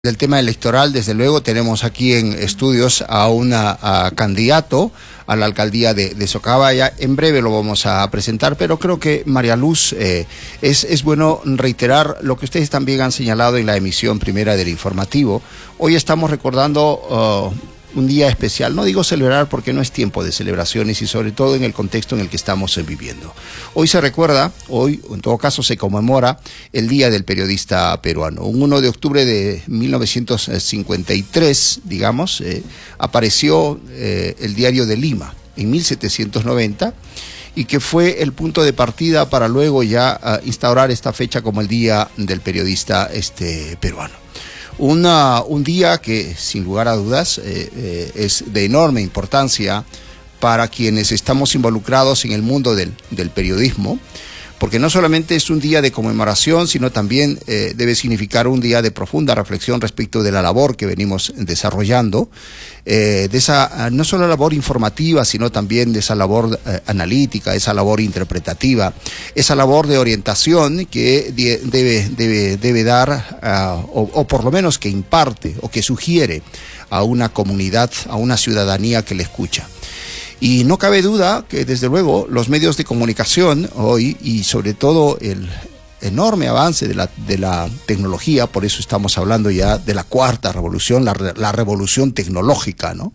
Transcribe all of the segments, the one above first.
Del tema electoral, desde luego, tenemos aquí en estudios a un candidato a la alcaldía de Socabaya. En breve lo vamos a presentar, pero creo que, María Luz, es bueno reiterar lo que ustedes también han señalado en la emisión primera del informativo. Hoy estamos recordando un día especial, no digo celebrar porque no es tiempo de celebraciones y sobre todo en el contexto en el que estamos viviendo. Hoy se recuerda, hoy en todo caso se conmemora el Día del Periodista Peruano. Un 1 de octubre de 1953, digamos, apareció el Diario de Lima en 1790 y que fue el punto de partida para luego ya instaurar esta fecha como el Día del Periodista peruano. Un día que, sin lugar a dudas, es de enorme importancia para quienes estamos involucrados en el mundo del periodismo, porque no solamente es un día de conmemoración, sino también debe significar un día de profunda reflexión respecto de la labor que venimos desarrollando, de esa no solo labor informativa, sino también de esa labor analítica, esa labor interpretativa, esa labor de orientación que debe dar, o por lo menos que imparte o que sugiere a una comunidad, a una ciudadanía que le escucha. Y no cabe duda que, desde luego, los medios de comunicación hoy, y sobre todo el enorme avance de la tecnología, por eso estamos hablando ya de la cuarta revolución, la revolución tecnológica, ¿no?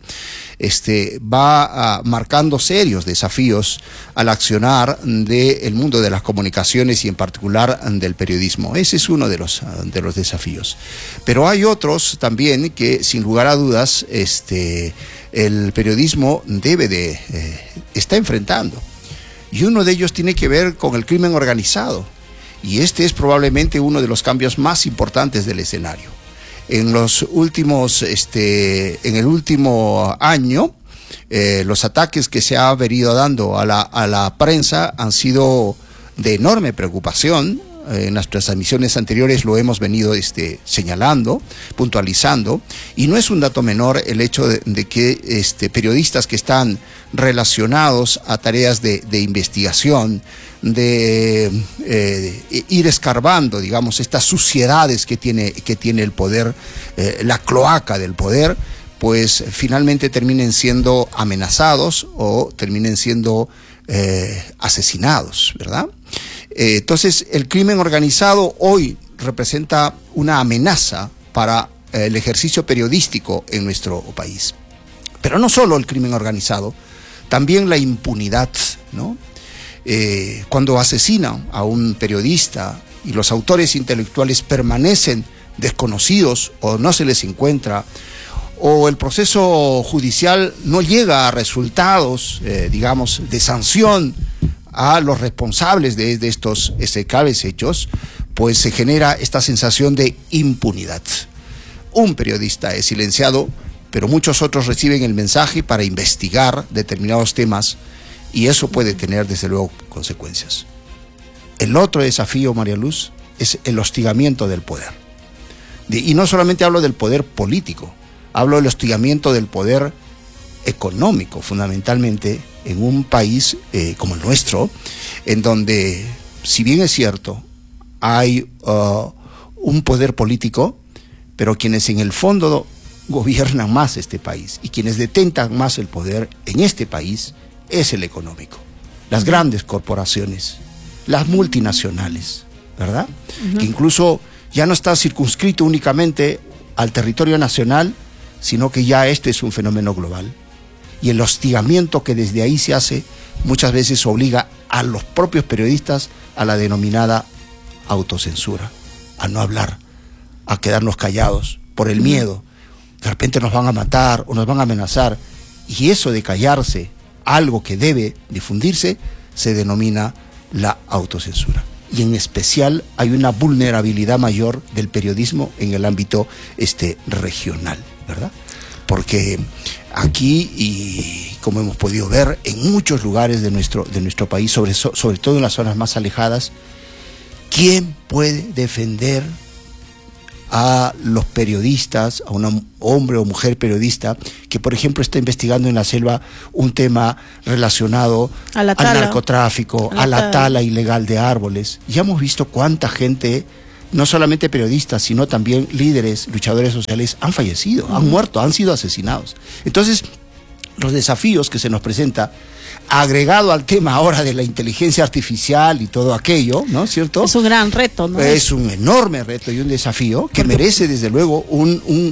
Va marcando serios desafíos al accionar del mundo de las comunicaciones y en particular del periodismo. Ese es uno de los desafíos. Pero hay otros también que, sin lugar a dudas, el periodismo está enfrentando. Y uno de ellos tiene que ver con el crimen organizado. Y este es probablemente uno de los cambios más importantes del escenario. En el último año, los ataques que se ha venido dando a la prensa han sido de enorme preocupación. En nuestras emisiones anteriores lo hemos venido señalando, puntualizando, y no es un dato menor el hecho de que periodistas que están relacionados a tareas de investigación, de ir escarbando, digamos, estas suciedades que tiene el poder, la cloaca del poder, pues finalmente terminen siendo amenazados o terminen siendo asesinados, ¿verdad? Entonces, el crimen organizado hoy representa una amenaza para el ejercicio periodístico en nuestro país. Pero no solo el crimen organizado, también la impunidad, ¿no? Cuando asesinan a un periodista y los autores intelectuales permanecen desconocidos o no se les encuentra, o el proceso judicial no llega a resultados, digamos, de sanción a los responsables de estos execrables hechos, pues se genera esta sensación de impunidad. Un periodista es silenciado, pero muchos otros reciben el mensaje para investigar determinados temas y eso puede tener, desde luego, consecuencias. El otro desafío, María Luz, es el hostigamiento del poder. Y no solamente hablo del poder político, hablo del hostigamiento del poder económico, fundamentalmente, en un país como el nuestro, en donde, si bien es cierto, hay un poder político, pero quienes en el fondo gobiernan más este país y quienes detentan más el poder en este país es el económico. Las grandes corporaciones, las multinacionales, ¿verdad? Que incluso ya no está circunscrito únicamente al territorio nacional, sino que ya este es un fenómeno global. Y el hostigamiento que desde ahí se hace muchas veces obliga a los propios periodistas a la denominada autocensura, a no hablar, a quedarnos callados por el miedo. De repente nos van a matar o nos van a amenazar. Y eso de callarse, algo que debe difundirse, se denomina la autocensura. Y en especial hay una vulnerabilidad mayor del periodismo en el ámbito regional, ¿verdad? Porque aquí, y como hemos podido ver en muchos lugares de nuestro país, sobre todo en las zonas más alejadas, ¿quién puede defender a los periodistas, a un hombre o mujer periodista que, por ejemplo, está investigando en la selva un tema relacionado al narcotráfico, a la tala ilegal de árboles? Ya hemos visto cuánta gente no solamente periodistas, sino también líderes, luchadores sociales han fallecido, han muerto, han sido asesinados. Entonces, los desafíos que se nos presenta, agregado al tema ahora de la inteligencia artificial y todo aquello, ¿no es cierto? Es un gran reto, ¿no? Es un enorme reto y un desafío que merece, desde luego, un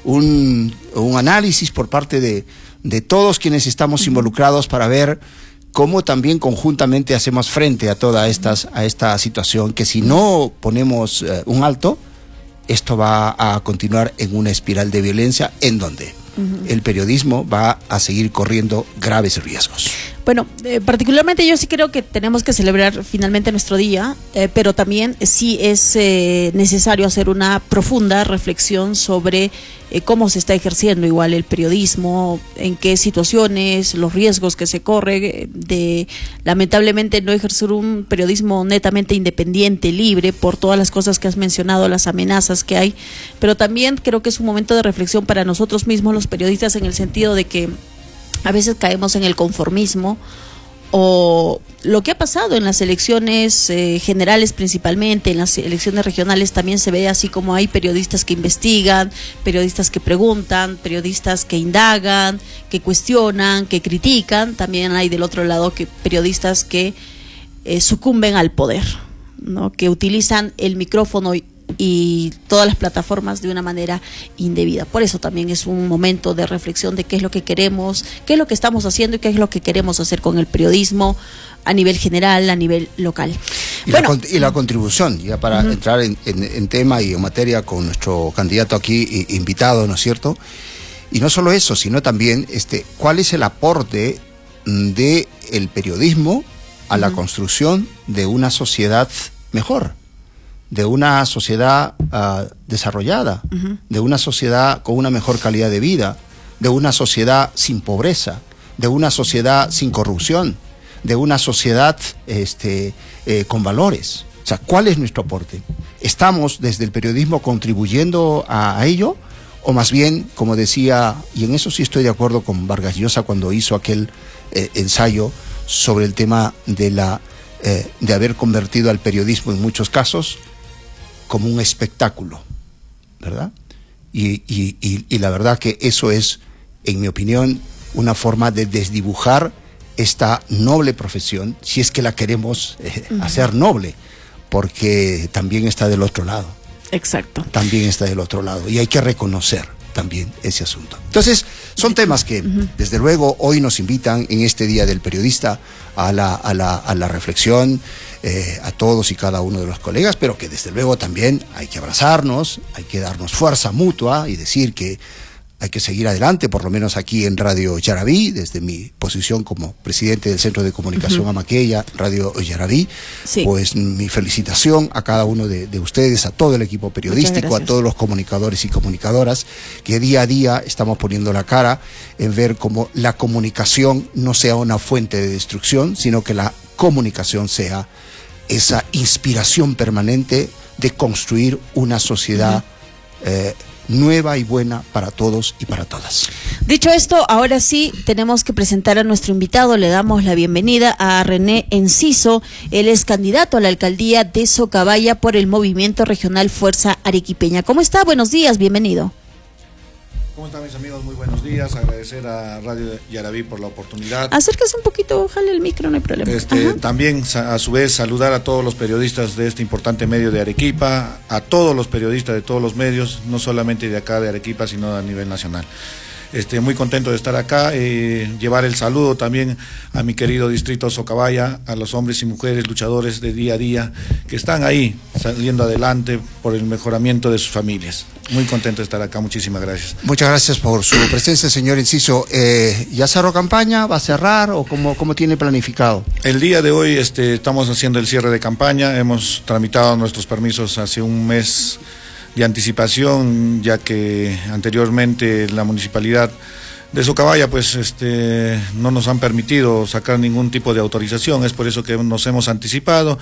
análisis por parte de todos quienes estamos involucrados para ver cómo también conjuntamente hacemos frente a toda esta situación, que si no ponemos un alto, esto va a continuar en una espiral de violencia en donde el periodismo va a seguir corriendo graves riesgos. Bueno, particularmente yo sí creo que tenemos que celebrar finalmente nuestro día, pero también sí es necesario hacer una profunda reflexión sobre cómo se está ejerciendo igual el periodismo, en qué situaciones, los riesgos que se corre de lamentablemente no ejercer un periodismo netamente independiente, libre, por todas las cosas que has mencionado, las amenazas que hay, pero también creo que es un momento de reflexión para nosotros mismos los periodistas, en el sentido de que a veces caemos en el conformismo, o lo que ha pasado en las elecciones generales principalmente, en las elecciones regionales también se ve así, como hay periodistas que investigan, periodistas que preguntan, periodistas que indagan, que cuestionan, que critican, también hay del otro lado que periodistas que sucumben al poder, ¿no? Que utilizan el micrófono y todas las plataformas de una manera indebida. Por eso también es un momento de reflexión de qué es lo que queremos, qué es lo que estamos haciendo y qué es lo que queremos hacer con el periodismo a nivel general, a nivel local. Y la contribución, ya para entrar en tema y en materia con nuestro candidato aquí invitado, ¿no es cierto? Y no solo eso, sino también cuál es el aporte de el periodismo a la construcción de una sociedad mejor, de una sociedad desarrollada, de una sociedad con una mejor calidad de vida, de una sociedad sin pobreza, de una sociedad sin corrupción, de una sociedad con valores. O sea, ¿cuál es nuestro aporte? ¿Estamos desde el periodismo contribuyendo a ello? O más bien, como decía, y en eso sí estoy de acuerdo con Vargas Llosa cuando hizo aquel ensayo sobre el tema de haber convertido al periodismo en muchos casos como un espectáculo, ¿verdad? Y la verdad que eso es, en mi opinión, una forma de desdibujar esta noble profesión, si es que la queremos hacer noble, porque también está del otro lado. Exacto. También está del otro lado, y hay que reconocer también ese asunto. Entonces, son temas que, desde luego, hoy nos invitan en este Día del Periodista a la reflexión, a todos y cada uno de los colegas, pero que desde luego también hay que abrazarnos, hay que darnos fuerza mutua y decir que hay que seguir adelante, por lo menos aquí en Radio Yaraví, desde mi posición como presidente del Centro de Comunicación Amaqueya, Radio Yaraví, sí. Pues mi felicitación a cada uno de ustedes, a todo el equipo periodístico, a todos los comunicadores y comunicadoras, que día a día estamos poniendo la cara en ver cómo la comunicación no sea una fuente de destrucción, sino que la comunicación sea esa inspiración permanente de construir una sociedad nueva y buena para todos y para todas. Dicho esto, ahora sí tenemos que presentar a nuestro invitado. Le damos la bienvenida a René Enciso. Él es candidato a la alcaldía de Socabaya por el Movimiento Regional Fuerza Arequipeña. ¿Cómo está? Buenos días, bienvenido. ¿Cómo están mis amigos? Muy buenos días. Agradecer a Radio Yaraví por la oportunidad. Acérquese un poquito, jale el micro, no hay problema. También a su vez saludar a todos los periodistas de este importante medio de Arequipa, a todos los periodistas de todos los medios, no solamente de acá de Arequipa, sino a nivel nacional. Muy contento de estar acá, llevar el saludo también a mi querido distrito Socabaya, a los hombres y mujeres luchadores de día a día que están ahí saliendo adelante por el mejoramiento de sus familias. Muy contento de estar acá, muchísimas gracias. Muchas gracias por su presencia, señor Enciso. ¿Ya cerró campaña? ¿Va a cerrar o cómo tiene planificado? El día de hoy estamos haciendo el cierre de campaña, hemos tramitado nuestros permisos hace un mes de anticipación, ya que anteriormente la municipalidad de Socabaya pues no nos han permitido sacar ningún tipo de autorización, es por eso que nos hemos anticipado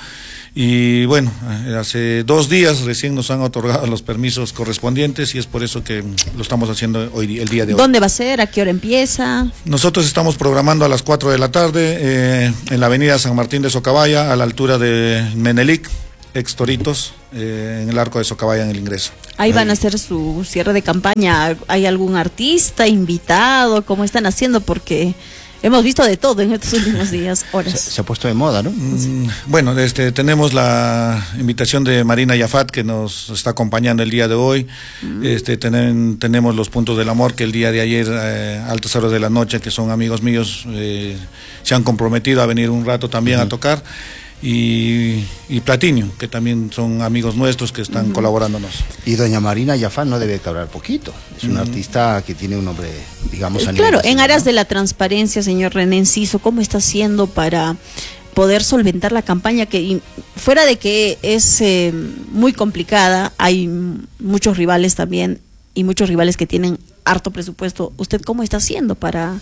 y bueno, hace 2 días recién nos han otorgado los permisos correspondientes y es por eso que lo estamos haciendo hoy, el día de hoy. ¿Dónde va a ser? ¿A qué hora empieza? Nosotros estamos programando a las 4 de la tarde en la avenida San Martín de Socabaya, a la altura de Menelic. ex Toritos, en el arco de Socabaya en el ingreso. Ahí van a hacer su cierre de campaña. ¿Hay algún artista invitado? ¿Cómo están haciendo? Porque hemos visto de todo en estos últimos días, horas. Se ha puesto de moda, ¿no? Bueno, tenemos la invitación de Marina Yafat, que nos está acompañando el día de hoy. Tenemos los Puntos del Amor, que el día de ayer, altas horas de la noche, que son amigos míos, se han comprometido a venir un rato también a tocar. Y Platinio, que también son amigos nuestros que están colaborándonos. Y doña Marina Yafat no debe cabrar poquito. Es una artista que tiene un nombre, digamos, a nivel claro, nacional, en aras ¿no? de la transparencia, señor René Enciso, ¿cómo está haciendo para poder solventar la campaña? Que fuera de que es muy complicada, hay muchos rivales también y muchos rivales que tienen harto presupuesto. ¿Usted cómo está haciendo para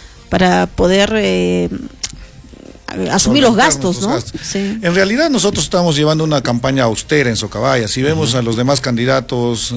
poder asumir los gastos, ¿no? Sí. En realidad nosotros estamos llevando una campaña austera en Socabaya. Si vemos a los demás candidatos,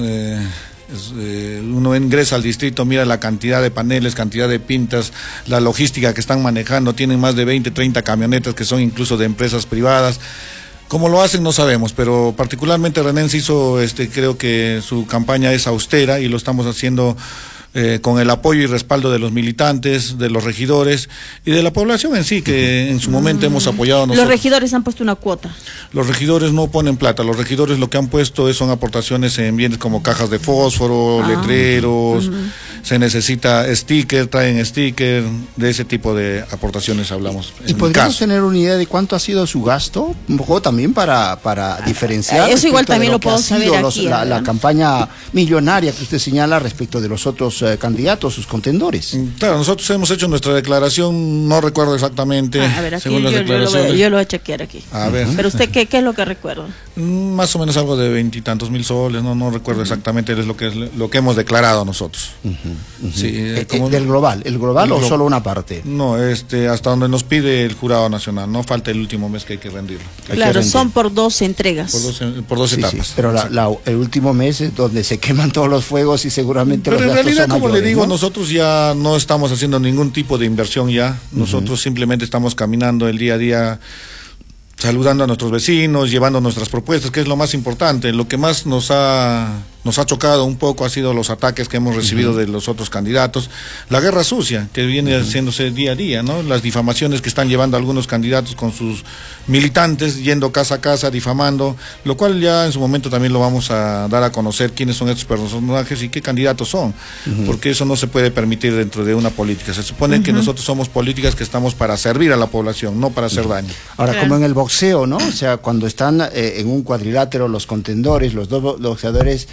uno ingresa al distrito, mira la cantidad de paneles, cantidad de pintas, la logística que están manejando, tienen más de 20, 30 camionetas que son incluso de empresas privadas. ¿Cómo lo hacen? No sabemos, pero particularmente René Enciso, creo que su campaña es austera y lo estamos haciendo con el apoyo y respaldo de los militantes, de los regidores y de la población en sí, que en su momento hemos apoyado a nosotros. Los regidores han puesto una cuota. Los regidores no ponen plata, los regidores lo que han puesto son aportaciones en bienes como cajas de fósforo, letreros, se necesita sticker, traen sticker, de ese tipo de aportaciones hablamos. ¿Y podríamos tener una idea de cuánto ha sido su gasto? Un poco también para diferenciar. Eso igual también lo puedo saber aquí. La campaña millonaria que usted señala respecto de los otros candidatos, sus contendores. Claro, nosotros hemos hecho nuestra declaración, no recuerdo exactamente. A ver, aquí según las declaraciones. yo lo voy a chequear aquí. A ver. Pero usted, ¿qué es lo que recuerda? Más o menos algo de 20 y tantos mil soles, no recuerdo exactamente, es lo que hemos declarado nosotros. Sí, ¿Del global? ¿El global o solo una parte? No, hasta donde nos pide el Jurado Nacional, no falta el último mes que hay que rendirlo. Claro, son por 2 entregas. Por dos etapas. Sí, pero el último mes es donde se queman todos los fuegos y seguramente pero los gastos en realidad, son como mayores, le digo, ¿no? Nosotros ya no estamos haciendo ningún tipo de inversión ya. Nosotros simplemente estamos caminando el día a día, saludando a nuestros vecinos, llevando nuestras propuestas, que es lo más importante. Lo que más nos ha chocado un poco ha sido los ataques que hemos recibido de los otros candidatos, la guerra sucia que viene haciéndose día a día, ¿no? Las difamaciones que están llevando algunos candidatos con sus militantes, yendo casa a casa, difamando, lo cual ya en su momento también lo vamos a dar a conocer quiénes son estos personajes y qué candidatos son, porque eso no se puede permitir dentro de una política. Se supone que nosotros somos políticas que estamos para servir a la población, no para hacer daño. Ahora, como en el boxeo, ¿no? O sea, cuando están en un cuadrilátero los contendores, los dos boxeadores,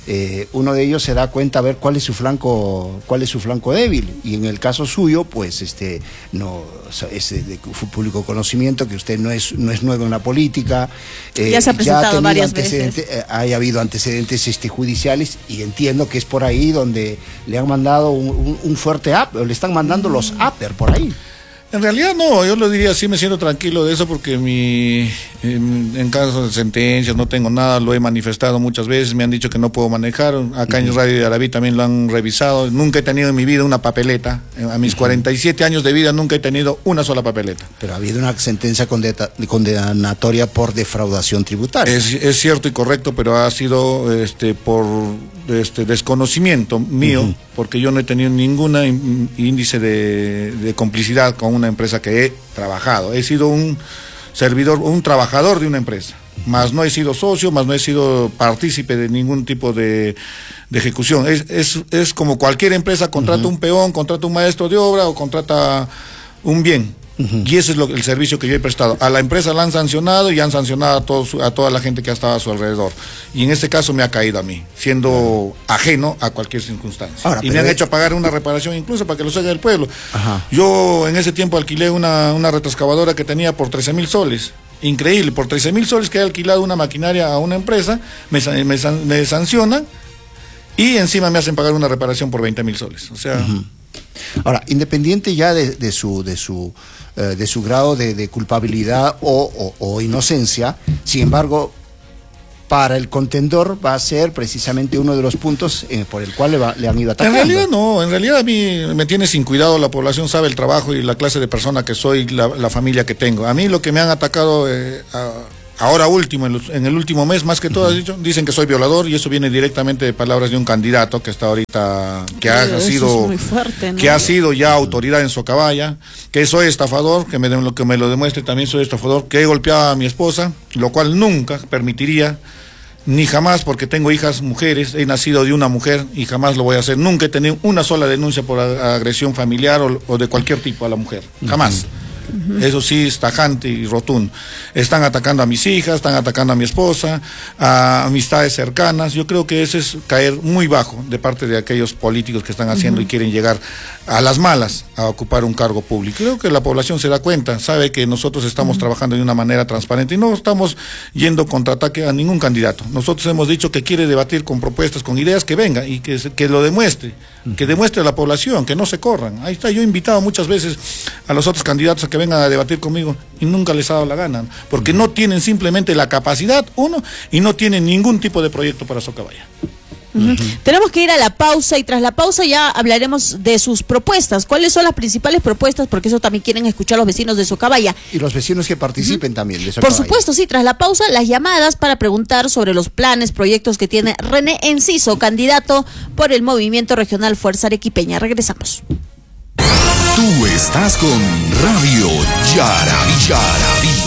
uno de ellos se da cuenta a ver cuál es su flanco débil, y en el caso suyo pues no es de público conocimiento que usted no es nuevo en la política, ya se ha presentado varias veces, ha habido antecedentes judiciales, y entiendo que es por ahí donde le han mandado un fuerte le están mandando los upper por ahí. En realidad no, yo lo diría así, me siento tranquilo de eso porque en caso de sentencias no tengo nada, lo he manifestado muchas veces, me han dicho que no puedo manejar, acá en Radio de Arabí también lo han revisado, nunca he tenido en mi vida una papeleta, a mis 47 años de vida nunca he tenido una sola papeleta. Pero ha habido una sentencia condenatoria por defraudación tributaria. Es cierto y correcto, pero ha sido por desconocimiento mío, porque yo no he tenido ningún índice de complicidad con una empresa que he trabajado. He sido un servidor, un trabajador de una empresa, más no he sido socio, más no he sido partícipe de ningún tipo de ejecución. Es como cualquier empresa, contrata un peón, contrata un maestro de obra o contrata un bien. Y ese es el servicio que yo he prestado. A la empresa la han sancionado y han sancionado a toda la gente que ha estado a su alrededor. Y en este caso me ha caído a mí, siendo ajeno a cualquier circunstancia. Ahora, y me han hecho pagar una reparación incluso para que lo haga el pueblo. Yo en ese tiempo alquilé una retroexcavadora que tenía por 13.000 soles. Increíble, por 13.000 soles que he alquilado una maquinaria a una empresa, me sancionan y encima me hacen pagar una reparación por 20.000 soles. O sea... Ahora, independiente ya de su grado de culpabilidad o inocencia, sin embargo, para el contendor va a ser precisamente uno de los puntos por el cual le han ido atacando. En realidad no, en realidad a mí me tiene sin cuidado, la población sabe el trabajo y la clase de persona que soy, la familia que tengo. A mí lo que me han atacado ahora último, en el último mes, más que todo, dicen que soy violador, y eso viene directamente de palabras de un candidato que está ahorita, que ha sido, muy fuerte, ¿no? Que ha sido ya autoridad en Socabaya, que soy estafador, que me lo demuestre también soy estafador, que he golpeado a mi esposa, lo cual nunca permitiría, ni jamás, porque tengo hijas mujeres, he nacido de una mujer y jamás lo voy a hacer. Nunca he tenido una sola denuncia por agresión familiar o de cualquier tipo a la mujer, jamás. Eso sí es tajante y rotundo. Están atacando a mis hijas, están atacando a mi esposa, a amistades cercanas. Yo creo que ese es caer muy bajo de parte de aquellos políticos que están haciendo y quieren llegar a las malas a ocupar un cargo público. Creo que la población se da cuenta, sabe que nosotros estamos trabajando de una manera transparente y no estamos yendo contraataque a ningún candidato. Nosotros hemos dicho que quiere debatir con propuestas, con ideas, que venga y que lo demuestre, que demuestre a la población, que no se corran. Ahí está, yo he invitado muchas veces a los otros candidatos a que vengan a debatir conmigo y nunca les ha dado la gana, porque no tienen simplemente la capacidad, y no tienen ningún tipo de proyecto para Socabaya. Tenemos que ir a la pausa y tras la pausa ya hablaremos de sus propuestas. ¿Cuáles son las principales propuestas? Porque eso también quieren escuchar los vecinos de Socabaya. Y los vecinos que participen también de Socabaya. Por supuesto, sí, tras la pausa, las llamadas para preguntar sobre los planes, proyectos que tiene René Enciso, candidato por el Movimiento Regional Fuerza Arequipeña. Regresamos. Tú estás con Radio Yaraví.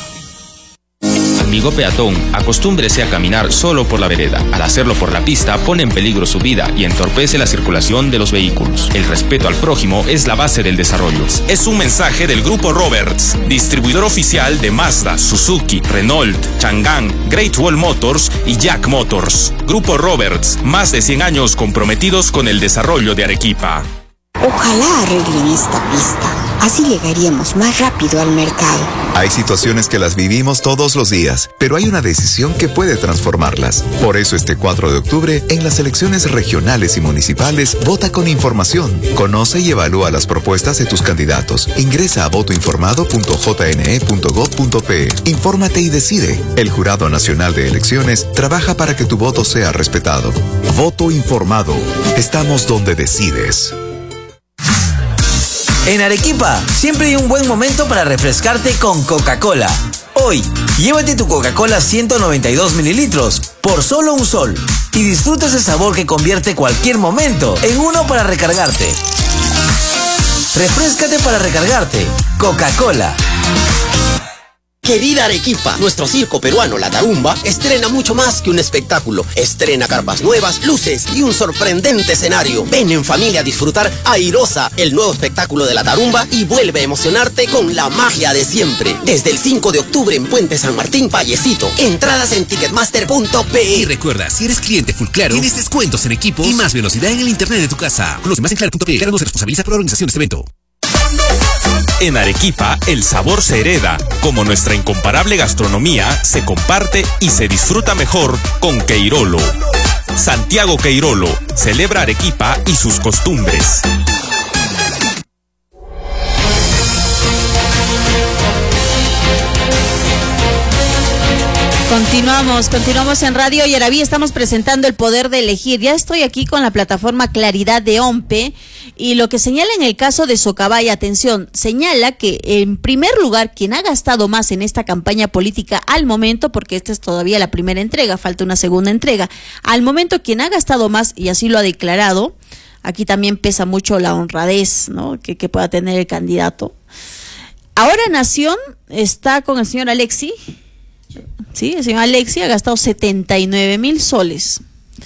Amigo peatón, acostúmbrese a caminar solo por la vereda. Al hacerlo por la pista, pone en peligro su vida y entorpece la circulación de los vehículos. El respeto al prójimo es la base del desarrollo. Es un mensaje del Grupo Roberts, distribuidor oficial de Mazda, Suzuki, Renault, Chang'an, Great Wall Motors y Jack Motors. Grupo Roberts, más de 100 años comprometidos con el desarrollo de Arequipa. Ojalá arreglen esta pista, así llegaríamos más rápido al mercado. Hay situaciones que las vivimos todos los días, pero hay una decisión que puede transformarlas. Por eso este 4 de octubre, en las elecciones regionales y municipales, vota con información. Conoce y evalúa las propuestas de tus candidatos. Ingresa a votoinformado.jne.gov.pe. Infórmate y decide. El Jurado Nacional de Elecciones trabaja para que tu voto sea respetado. Voto informado. Estamos donde decides. En Arequipa, siempre hay un buen momento para refrescarte con Coca-Cola. Hoy, llévate tu Coca-Cola 192 mililitros por solo $1 y disfruta ese sabor que convierte cualquier momento en uno para recargarte. Refréscate para recargarte. Coca-Cola. Querida Arequipa, nuestro circo peruano La Tarumba estrena mucho más que un espectáculo. Estrena carpas nuevas, luces y un sorprendente escenario. Ven en familia a disfrutar Airosa, el nuevo espectáculo de La Tarumba, y vuelve a emocionarte con la magia de siempre. Desde el 5 de octubre en Puente San Martín, Vallecito. Entradas en ticketmaster.pe. Y recuerda, si eres cliente Full Claro, tienes descuentos en equipos y más velocidad en el internet de tu casa. Conoce más en claro.pe. Claro no se responsabiliza por la organización de este evento. En Arequipa, el sabor se hereda, como nuestra incomparable gastronomía se comparte y se disfruta mejor con Queirolo. Santiago Queirolo celebra Arequipa y sus costumbres. Continuamos en Radio Yaraví, estamos presentando el poder de elegir. Ya estoy aquí con la plataforma Claridad de OMPE y lo que señala en el caso de Socabaya, atención, señala que en primer lugar quien ha gastado más en esta campaña política al momento, porque esta es todavía la primera entrega, falta una segunda entrega, al momento quien ha gastado más, y así lo ha declarado, aquí también pesa mucho la honradez, ¿no?, que pueda tener el candidato. Ahora Nación está con el señor Alexi. Sí, el señor Alexi ha gastado 79,000 soles.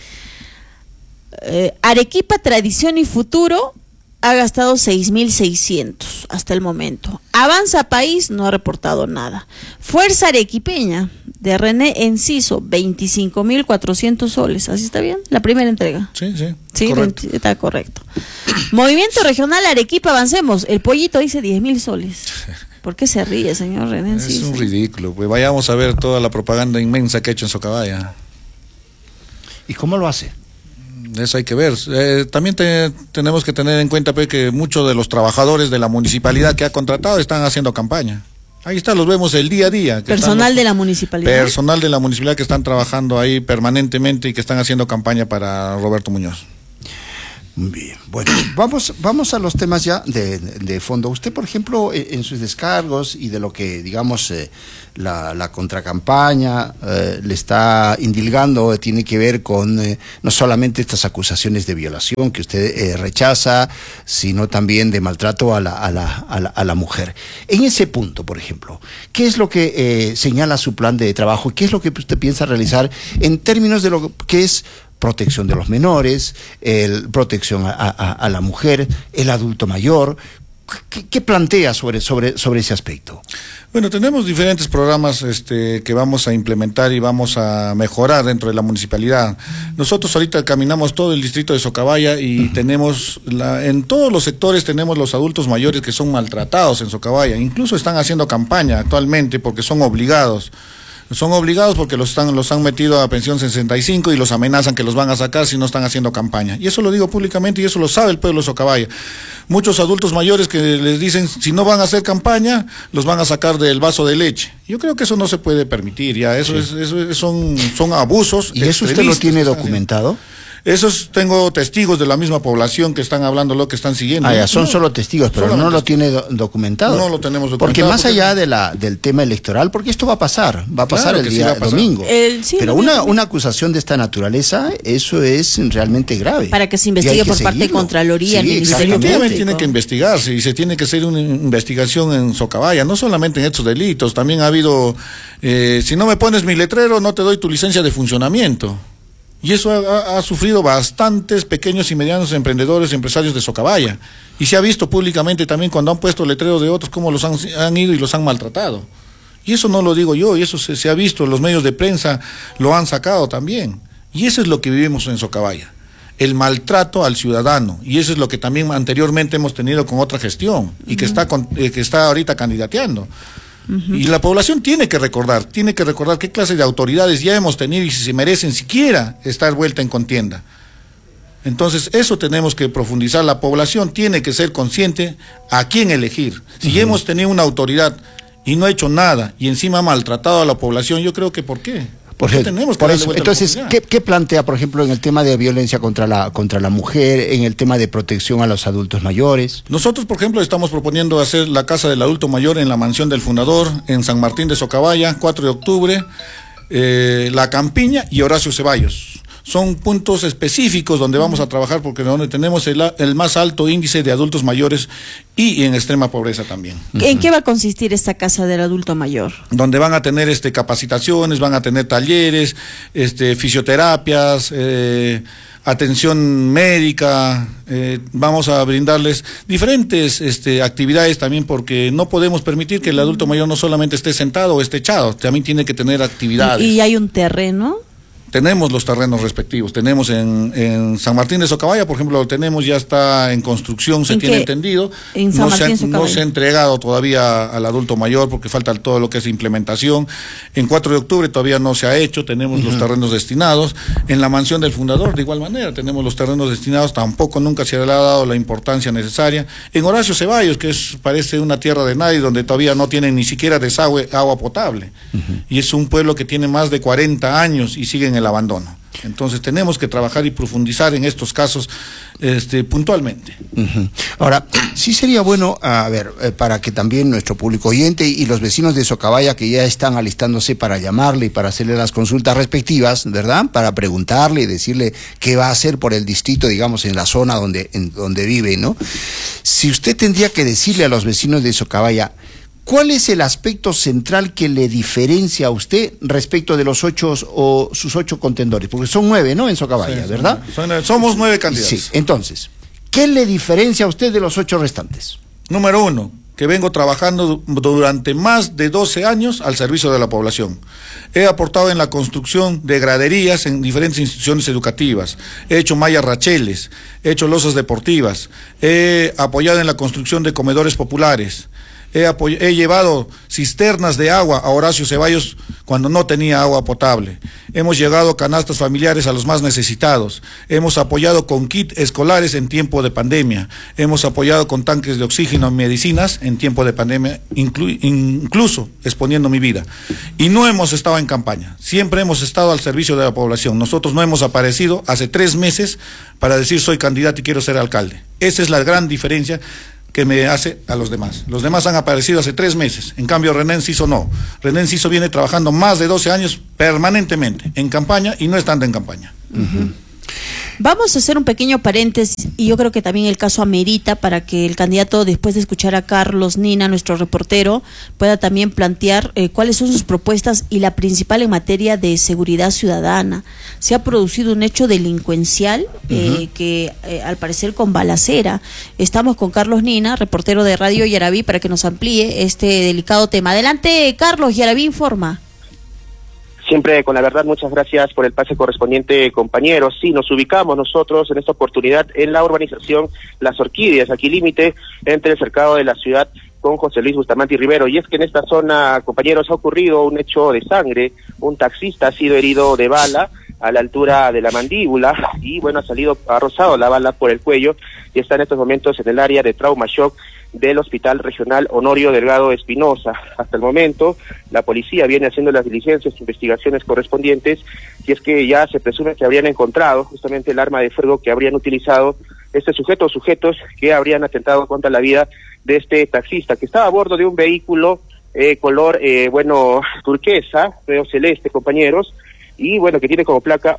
Arequipa, Tradición y Futuro ha gastado 6,600 hasta el momento. Avanza País no ha reportado nada. Fuerza Arequipeña de René Enciso, 25,400 soles. ¿Así está bien? La primera entrega. Sí, correcto. Está correcto. Movimiento Regional Arequipa, Avancemos. El Pollito dice 10,000 soles. ¿Por qué se ríe, señor René Enciso? Es un ridículo, pues vayamos a ver toda la propaganda inmensa que ha hecho en Socabaya. ¿Y cómo lo hace? Eso hay que ver. También tenemos que tener en cuenta, pues, que muchos de los trabajadores de la municipalidad que ha contratado están haciendo campaña. Ahí está, los vemos el día a día. Personal de la municipalidad. Personal de la municipalidad que están trabajando ahí permanentemente y que están haciendo campaña para Roberto Muñoz. Bien, bueno, vamos a los temas ya de fondo. Usted, por ejemplo, en sus descargos y de lo que, digamos, la contracampaña le está indilgando, tiene que ver con no solamente estas acusaciones de violación que usted rechaza, sino también de maltrato a la mujer. En ese punto, por ejemplo, ¿qué es lo que señala su plan de trabajo? ¿Qué es lo que usted piensa realizar en términos de lo que es protección de los menores, protección a la mujer, el adulto mayor? ¿Qué plantea sobre ese aspecto? Bueno, tenemos diferentes programas que vamos a implementar y vamos a mejorar dentro de la municipalidad. Nosotros ahorita caminamos todo el distrito de Socabaya y tenemos, en todos los sectores tenemos los adultos mayores que son maltratados en Socabaya. Incluso están haciendo campaña actualmente porque son obligados. Son obligados porque los han metido a pensión 65 y los amenazan que los van a sacar si no están haciendo campaña. Y eso lo digo públicamente y eso lo sabe el pueblo de Socabaya. Muchos adultos mayores que les dicen si no van a hacer campaña, los van a sacar del vaso de leche. Yo creo que eso no se puede permitir, ya eso son abusos. ¿Y eso usted lo tiene documentado? Esos tengo testigos de la misma población que están hablando lo que están siguiendo. Son solo testigos, pero no lo tiene documentado. No lo tenemos documentado. Porque más allá del tema electoral, porque esto va a pasar claro el día domingo. Pero una acusación de esta naturaleza, eso es realmente grave. Para que se investigue por parte de Contraloría, el Ministerio Público. Tiene que investigarse y se tiene que hacer una investigación en Socabaya, no solamente en estos delitos, también ha habido, si no me pones mi letrero, no te doy tu licencia de funcionamiento. Y eso ha sufrido bastantes pequeños y medianos emprendedores, empresarios de Socabaya. Y se ha visto públicamente también cuando han puesto letreros de otros, cómo los han ido y los han maltratado. Y eso no lo digo yo, y eso se ha visto, los medios de prensa lo han sacado también. Y eso es lo que vivimos en Socabaya, el maltrato al ciudadano. Y eso es lo que también anteriormente hemos tenido con otra gestión, y que está ahorita candidateando. Y la población tiene que recordar qué clase de autoridades ya hemos tenido y si se merecen siquiera estar vuelta en contienda. Entonces eso tenemos que profundizar, la población tiene que ser consciente a quién elegir. Si hemos tenido una autoridad y no ha hecho nada y encima ha maltratado a la población, yo creo que ¿por qué? Entonces, ¿qué plantea, por ejemplo, en el tema de violencia contra la mujer, en el tema de protección a los adultos mayores? Nosotros, por ejemplo, estamos proponiendo hacer la Casa del Adulto Mayor en la Mansión del Fundador, en San Martín de Socabaya, 4 de octubre, La Campiña y Horacio Ceballos. Son puntos específicos donde vamos a trabajar porque donde tenemos el más alto índice de adultos mayores y en extrema pobreza también. ¿En qué va a consistir esta Casa del Adulto Mayor? Donde van a tener capacitaciones, van a tener talleres, fisioterapias, atención médica, vamos a brindarles diferentes actividades también porque no podemos permitir que el adulto mayor no solamente esté sentado o esté echado, también tiene que tener actividades. ¿Y hay un terreno? Tenemos los terrenos respectivos, tenemos en San Martín de Socabaya, por ejemplo, lo tenemos, ya está en construcción, se tiene entendido, no se ha entregado todavía al adulto mayor porque falta todo lo que es implementación. En 4 de octubre todavía no se ha hecho, tenemos los terrenos destinados. En la Mansión del Fundador, de igual manera, tenemos los terrenos destinados, tampoco nunca se le ha dado la importancia necesaria. En Horacio Ceballos, que parece una tierra de nadie, donde todavía no tienen ni siquiera desagüe, agua potable, y es un pueblo que tiene más de 40 años y sigue en el abandono. Entonces tenemos que trabajar y profundizar en estos casos puntualmente. Ahora, sí sería bueno, para que también nuestro público oyente y los vecinos de Socabaya que ya están alistándose para llamarle y para hacerle las consultas respectivas, ¿verdad? Para preguntarle y decirle qué va a hacer por el distrito, digamos, en la zona donde vive, ¿no? Si usted tendría que decirle a los vecinos de Socabaya, ¿cuál es el aspecto central que le diferencia a usted respecto de los 8 o sus 8 contendores? Porque son 9, ¿no? En Socabaya, sí, ¿verdad? Somos 9 candidatos. Sí, entonces, ¿qué le diferencia a usted de los 8 restantes? Número 1, que vengo trabajando durante más de 12 años al servicio de la población. He aportado en la construcción de graderías en diferentes instituciones educativas, he hecho mallas racheles, he hecho losas deportivas, he apoyado en la construcción de comedores populares, He llevado cisternas de agua a Horacio Ceballos cuando no tenía agua potable. Hemos llegado canastas familiares a los más necesitados. Hemos apoyado con kits escolares en tiempo de pandemia. Hemos apoyado con tanques de oxígeno y medicinas en tiempo de pandemia, incluso exponiendo mi vida. Y no hemos estado en campaña. Siempre hemos estado al servicio de la población. Nosotros no hemos aparecido hace 3 meses para decir soy candidato y quiero ser alcalde. Esa es la gran diferencia que me hace a los demás. Los demás han aparecido hace 3 meses, en cambio René Enciso no. René Enciso viene trabajando más de 12 años permanentemente en campaña y no estando en campaña. Vamos a hacer un pequeño paréntesis y yo creo que también el caso amerita para que el candidato, después de escuchar a Carlos Nina, nuestro reportero, pueda también plantear cuáles son sus propuestas y la principal en materia de seguridad ciudadana. Se ha producido un hecho delincuencial que al parecer con balacera. Estamos con Carlos Nina, reportero de Radio Yaraví, para que nos amplíe este delicado tema. Adelante, Carlos, Yaraví informa. Siempre con la verdad, muchas gracias por el pase correspondiente, compañeros. Sí, nos ubicamos nosotros en esta oportunidad en la urbanización Las Orquídeas, aquí límite entre el cercado de la ciudad con José Luis Bustamante y Rivero. Y es que en esta zona, compañeros, ha ocurrido un hecho de sangre. Un taxista ha sido herido de bala a la altura de la mandíbula y bueno, ha rozado la bala por el cuello y está en estos momentos en el área de trauma shock del Hospital Regional Honorio Delgado Espinosa. Hasta el momento, la policía viene haciendo las diligencias e investigaciones correspondientes, y es que ya se presume que habrían encontrado justamente el arma de fuego que habrían utilizado este sujeto o sujetos que habrían atentado contra la vida de este taxista, que estaba a bordo de un vehículo color, turquesa, veo celeste, compañeros, y bueno, que tiene como placa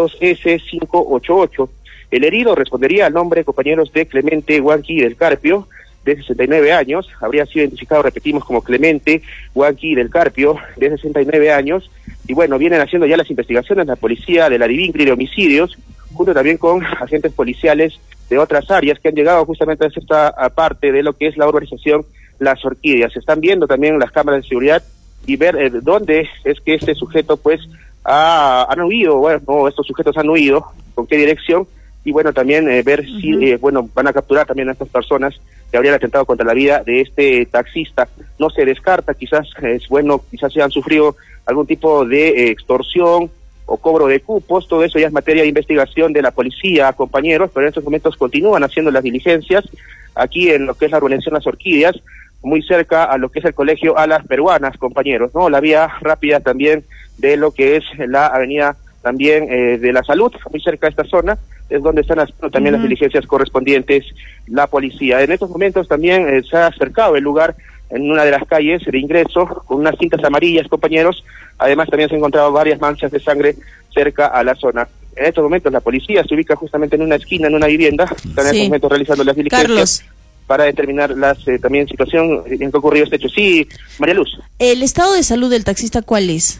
V2S588. El herido respondería al nombre, compañeros, de Clemente Huanqui del Carpio, de 69 años, habría sido identificado, repetimos, como Clemente Huanqui del Carpio, de 69 años, y bueno, vienen haciendo ya las investigaciones la policía de la Divincri de homicidios, junto también con agentes policiales de otras áreas que han llegado justamente a esta parte de lo que es la urbanización Las Orquídeas. Se están viendo también las cámaras de seguridad y ver dónde es que este sujeto pues han huido, bueno, estos sujetos han huido, con qué dirección, y bueno, también ver si, van a capturar también a estas personas que habrían atentado contra la vida de este taxista. No se descarta, quizás se han sufrido algún tipo de extorsión o cobro de cupos. Todo eso ya es materia de investigación de la policía, compañeros, pero en estos momentos continúan haciendo las diligencias aquí en lo que es la urbanización Las Orquídeas, muy cerca a lo que es el colegio Alas Peruanas, compañeros, ¿no? La vía rápida también de lo que es la avenida también de la Salud, muy cerca de esta zona, es donde están haciendo también las diligencias correspondientes la policía. En estos momentos también se ha acercado el lugar en una de las calles de ingreso con unas cintas amarillas, compañeros. Además también se han encontrado varias manchas de sangre cerca a la zona. En estos momentos la policía se ubica justamente en una esquina, en una vivienda, están en estos momentos realizando las diligencias. Carlos, para determinar las también situación en que ha ocurrido este hecho. Sí, María Luz. ¿El estado de salud del taxista cuál es?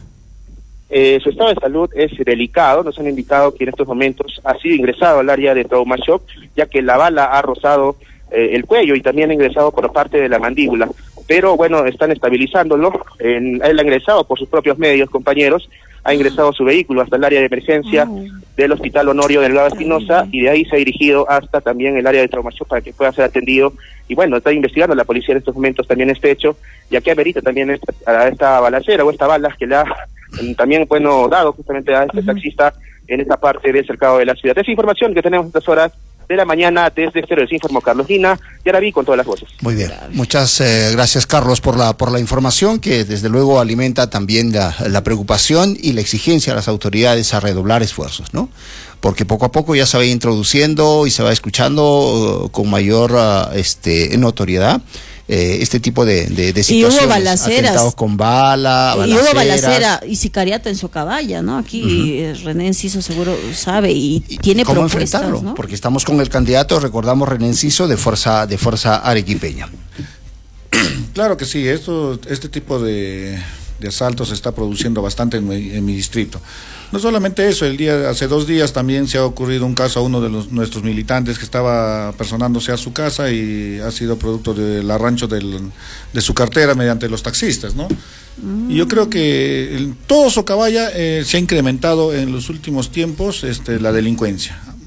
Su estado de salud es delicado. Nos han indicado que en estos momentos ha sido ingresado al área de trauma shock, ya que la bala ha rozado el cuello y también ha ingresado por parte de la mandíbula. Pero bueno, están estabilizándolo. Él ha ingresado por sus propios medios, compañeros. Ha ingresado su vehículo hasta el área de emergencia del Hospital Honorio Delgado Espinosa y de ahí se ha dirigido hasta también el área de trauma shock para que pueda ser atendido. Y bueno, está investigando la policía en estos momentos también este hecho, ya que amerita también esta balacera o esta bala que le ha también dado justamente a este taxista en esta parte del cercado de la ciudad. Esa información que tenemos estas horas de la mañana desde Exterior, les informó Carlos Nina, y ahora vi con todas las voces. Muy bien, muchas gracias, Carlos, por la información que desde luego alimenta también la preocupación y la exigencia a las autoridades a redoblar esfuerzos, ¿no? Porque poco a poco ya se va introduciendo y se va escuchando con mayor notoriedad este tipo de situaciones. Y hubo balaceras. Atentados con balaceras. Y hubo balacera y sicariato en Socabaya, ¿no? Aquí René Enciso seguro sabe y tiene ¿cómo propuestas, enfrentarlo? ¿no? Porque estamos con el candidato, recordamos, René Enciso de Fuerza Arequipeña. Claro que sí, este tipo de asaltos se está produciendo bastante en mi distrito. No solamente eso, hace 2 días también se ha ocurrido un caso a uno de nuestros militantes que estaba personándose a su casa y ha sido producto del arrancho de su cartera mediante los taxistas, ¿no? Y yo creo que en todo Socabaya se ha incrementado en los últimos tiempos la delincuencia.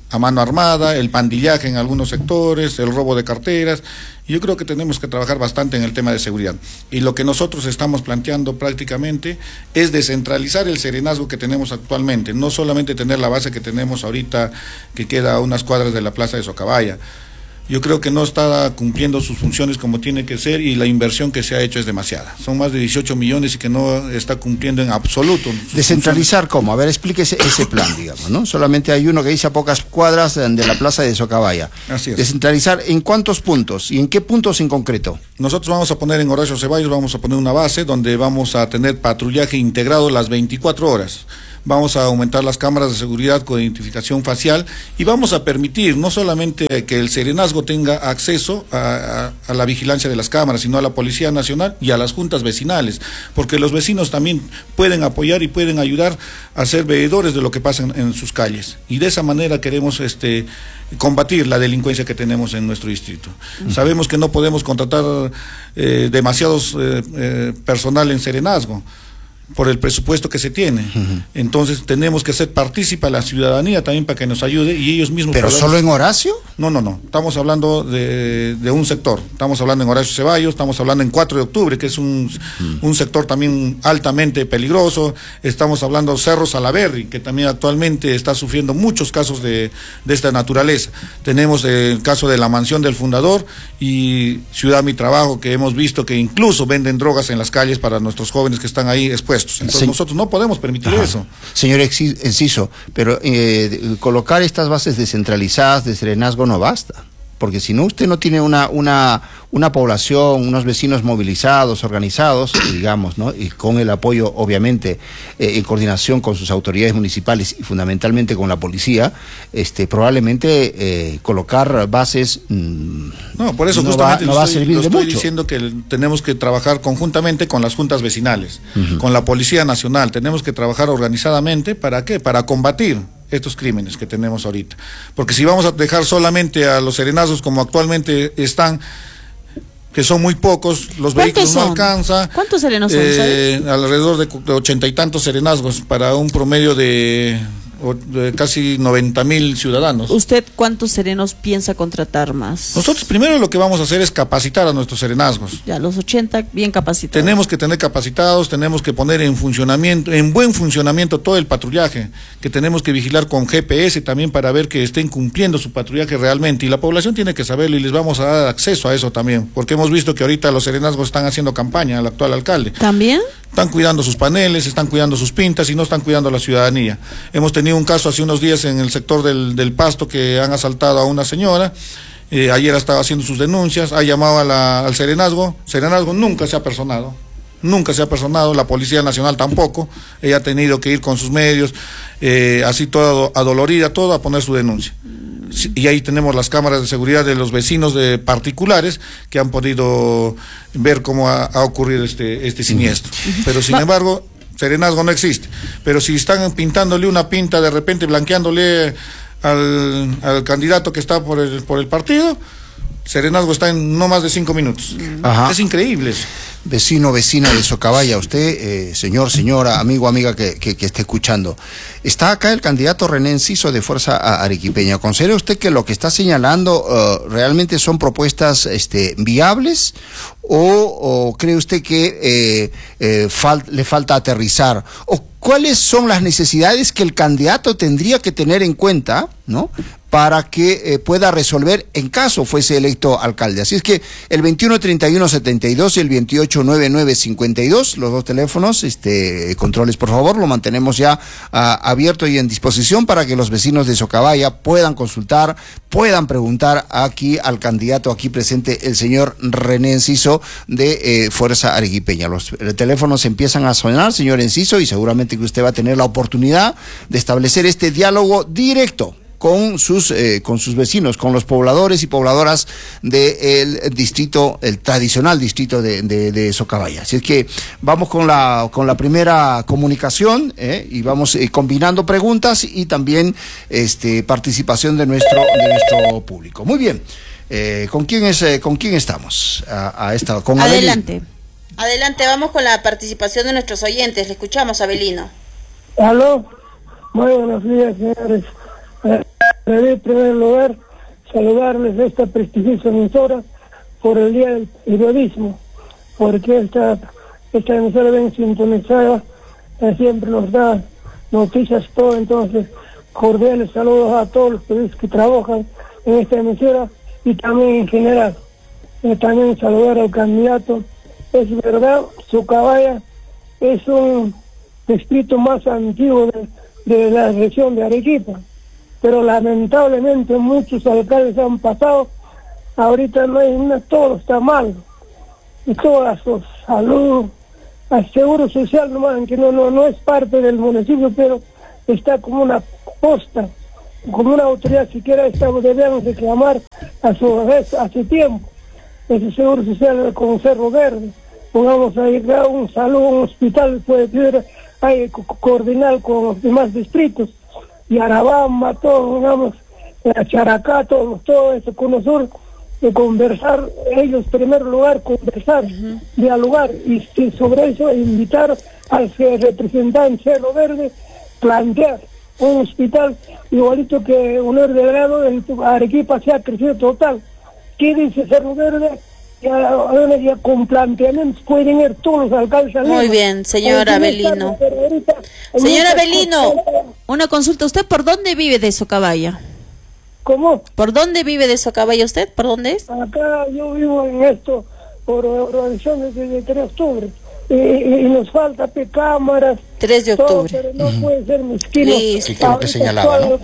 a mano armada, el pandillaje en algunos sectores, el robo de carteras. Yo creo que tenemos que trabajar bastante en el tema de seguridad. Y lo que nosotros estamos planteando prácticamente es descentralizar el serenazgo que tenemos actualmente, no solamente tener la base que tenemos ahorita, que queda a unas cuadras de la plaza de Socabaya. Yo creo que no está cumpliendo sus funciones como tiene que ser y la inversión que se ha hecho es demasiada. Son más de 18 millones y que no está cumpliendo en absoluto. ¿Descentralizar cómo? A ver, explíquese ese plan, digamos, ¿no? Solamente hay uno que dice a pocas cuadras de la plaza de Socabaya. Así es. ¿Descentralizar en cuántos puntos y en qué puntos en concreto? Nosotros vamos a poner en Horacio Ceballos, vamos a poner una base donde vamos a tener patrullaje integrado las 24 horas. Vamos a aumentar las cámaras de seguridad con identificación facial y vamos a permitir no solamente que el serenazgo tenga acceso a la vigilancia de las cámaras, sino a la Policía Nacional y a las juntas vecinales, porque los vecinos también pueden apoyar y pueden ayudar a ser veedores de lo que pasa en sus calles. Y de esa manera queremos combatir la delincuencia que tenemos en nuestro distrito. Sabemos que no podemos contratar demasiados personal en serenazgo por el presupuesto que se tiene. Entonces tenemos que ser partícipe a la ciudadanía también para que nos ayude y ellos mismos... ¿Pero solo en Horacio? No, estamos hablando de un sector, estamos hablando en Horacio Ceballos, estamos hablando en 4 de octubre, que es un sector también altamente peligroso, estamos hablando Cerro Salaberry, que también actualmente está sufriendo muchos casos de esta naturaleza. Tenemos el caso de la mansión del fundador y Ciudad Mi Trabajo, que hemos visto que incluso venden drogas en las calles para nuestros jóvenes que están ahí expuestos. Entonces nosotros no podemos permitir eso. Señor Enciso, pero colocar estas bases descentralizadas de serenazgo no basta, porque si no usted no tiene una población, unos vecinos movilizados, organizados, digamos, ¿no? Y con el apoyo, obviamente, en coordinación con sus autoridades municipales y fundamentalmente con la policía, probablemente colocar bases no, por eso no justamente va a servir de mucho. Estoy diciendo que tenemos que trabajar conjuntamente con las juntas vecinales, con la Policía Nacional, tenemos que trabajar organizadamente, ¿para qué? Para combatir estos crímenes que tenemos ahorita, porque si vamos a dejar solamente a los serenazgos como actualmente están, que son muy pocos, los vehículos no alcanzan. ¿Cuántos serenos son? Alrededor de 80 y tantos serenazgos para un promedio de casi 90,000 ciudadanos. ¿Usted cuántos serenos piensa contratar más? Nosotros primero lo que vamos a hacer es capacitar a nuestros serenazgos. Ya, los 80 bien capacitados. Tenemos que tener capacitados, tenemos que poner en buen funcionamiento todo el patrullaje, que tenemos que vigilar con GPS también para ver que estén cumpliendo su patrullaje realmente, y la población tiene que saberlo y les vamos a dar acceso a eso también, porque hemos visto que ahorita los serenazgos están haciendo campaña al actual alcalde. ¿También? Están cuidando sus paneles, están cuidando sus pintas y no están cuidando a la ciudadanía. Hemos tenido un caso hace unos días en el sector del Pasto que han asaltado a una señora. Ayer estaba haciendo sus denuncias, ha llamado al serenazgo. Serenazgo nunca se ha personado, la Policía Nacional tampoco. Ella ha tenido que ir con sus medios, así todo adolorida, todo a poner su denuncia. Y ahí tenemos las cámaras de seguridad de los vecinos de particulares que han podido ver cómo ha ocurrido este siniestro. Pero sin embargo, serenazgo no existe. Pero si están pintándole una pinta, de repente blanqueándole al candidato que está por el partido, serenazgo está en no más de 5 minutos. Ajá. Es increíble eso. Vecina de Socabaya, usted, señora, amigo, amiga que esté escuchando, está acá el candidato René Enciso de Fuerza Arequipeña. ¿Considera usted que lo que está señalando realmente son propuestas viables o cree usted que le falta aterrizar? ¿O cuáles son las necesidades que el candidato tendría que tener en cuenta, ¿no?, para que pueda resolver en caso fuese electo alcalde? Así es que el 21-31-72 y el 28-99-52, los dos teléfonos, controles por favor, lo mantenemos ya abierto y en disposición para que los vecinos de Socabaya puedan consultar, puedan preguntar aquí al candidato aquí presente, el señor René Enciso de Fuerza Arequipeña. Los teléfonos empiezan a sonar, señor Enciso, y seguramente que usted va a tener la oportunidad de establecer este diálogo directo con sus vecinos, con los pobladores y pobladoras del distrito, el tradicional distrito de Socabaya. Así es que vamos con la primera comunicación, y vamos combinando preguntas y también participación de nuestro público. Muy bien. ¿Con quién estamos? Con Adelante. Adelante, vamos con la participación de nuestros oyentes. Le escuchamos, Abelino. Aló, muy buenos días, señores. En primer lugar, saludarles a esta prestigiosa emisora por el Día del Periodismo, porque esta emisora bien sintonizada siempre nos da noticias todo. Entonces, cordiales saludos a todos los periodistas que trabajan en esta emisora y también en general. También saludar al candidato. Es verdad, Socabaya es un distrito más antiguo de la región de Arequipa, pero lamentablemente muchos alcaldes han pasado. Ahorita no hay nada, todo está mal. Y toda su salud, el seguro social nomás, que no es parte del municipio, pero está como una posta, como una autoridad siquiera debemos reclamar a su vez hace tiempo. Ese seguro social con Cerro Verde, pongamos ahí un salud, un hospital, puede tener ahí coordinar con los demás distritos, y Arabamba, todo, pongamos, Characá, todo eso, con nosotros, de conversar, ellos en primer lugar conversar, dialogar, y sobre eso invitar al representante Cerro Verde, plantear un hospital igualito que Unor de Grado, en Arequipa se ha crecido total. ¿Qué dice Cerro Verde? Ya con planteamientos pueden ir todos los alcaldes. Muy bien, señor Avelino. Señor Avelino, una consulta. ¿Usted por dónde vive de Socabaya? ¿Cómo? ¿Por dónde vive de Socabaya usted? ¿Por dónde es? Acá yo vivo en esto, por organizaciones de 3 de octubre. Y nos falta cámaras. 3 de octubre. Todo, pero no puede ser mezquino. Sí, creo que señalaba, ¿no?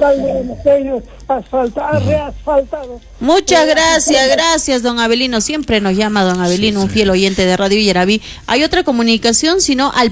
Reasfaltado. Muchas gracias, don Avelino. Siempre nos llama don Avelino, un fiel oyente de Radio Villaraví. Hay otra comunicación, sino al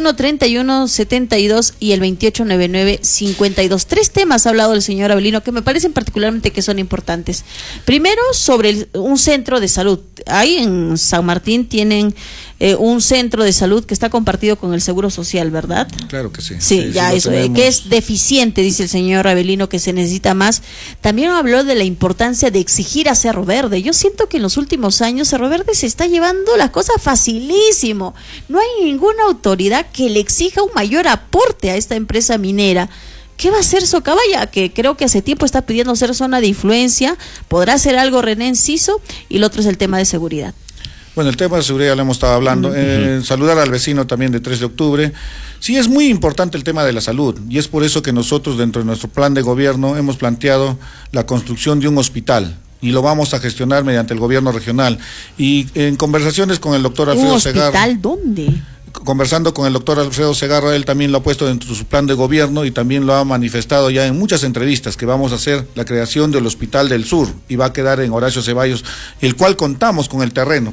2131-72 y el 2899-52. 3 temas ha hablado el señor Avelino que me parecen particularmente que son importantes. Primero, sobre un centro de salud. Ahí en San Martín tienen un centro de salud que está compartido con el Seguro Social, ¿verdad? Claro que sí. Sí, ya eso, que es deficiente, dice el señor Avelino, que se necesita más. También habló de la importancia de exigir a Cerro Verde. Yo siento que en los últimos años Cerro Verde se está llevando las cosas facilísimo. No hay ninguna autoridad que le exija un mayor aporte a esta empresa minera. ¿Qué va a hacer Socabaya? Que creo que hace tiempo está pidiendo ser zona de influencia. ¿Podrá hacer algo René Enciso? Y el otro es el tema de seguridad. Bueno, el tema de seguridad ya lo hemos estado hablando. Saludar al vecino también de 3 de octubre. Sí, es muy importante el tema de la salud, y es por eso que nosotros dentro de nuestro plan de gobierno hemos planteado la construcción de un hospital, y lo vamos a gestionar mediante el gobierno regional. Y en conversaciones con el doctor Alfredo Segarra. ¿Un hospital dónde? Conversando con el doctor Alfredo Segarra, él también lo ha puesto dentro de su plan de gobierno y también lo ha manifestado ya en muchas entrevistas, que vamos a hacer la creación del Hospital del Sur, y va a quedar en Horacio Ceballos, el cual contamos con el terreno,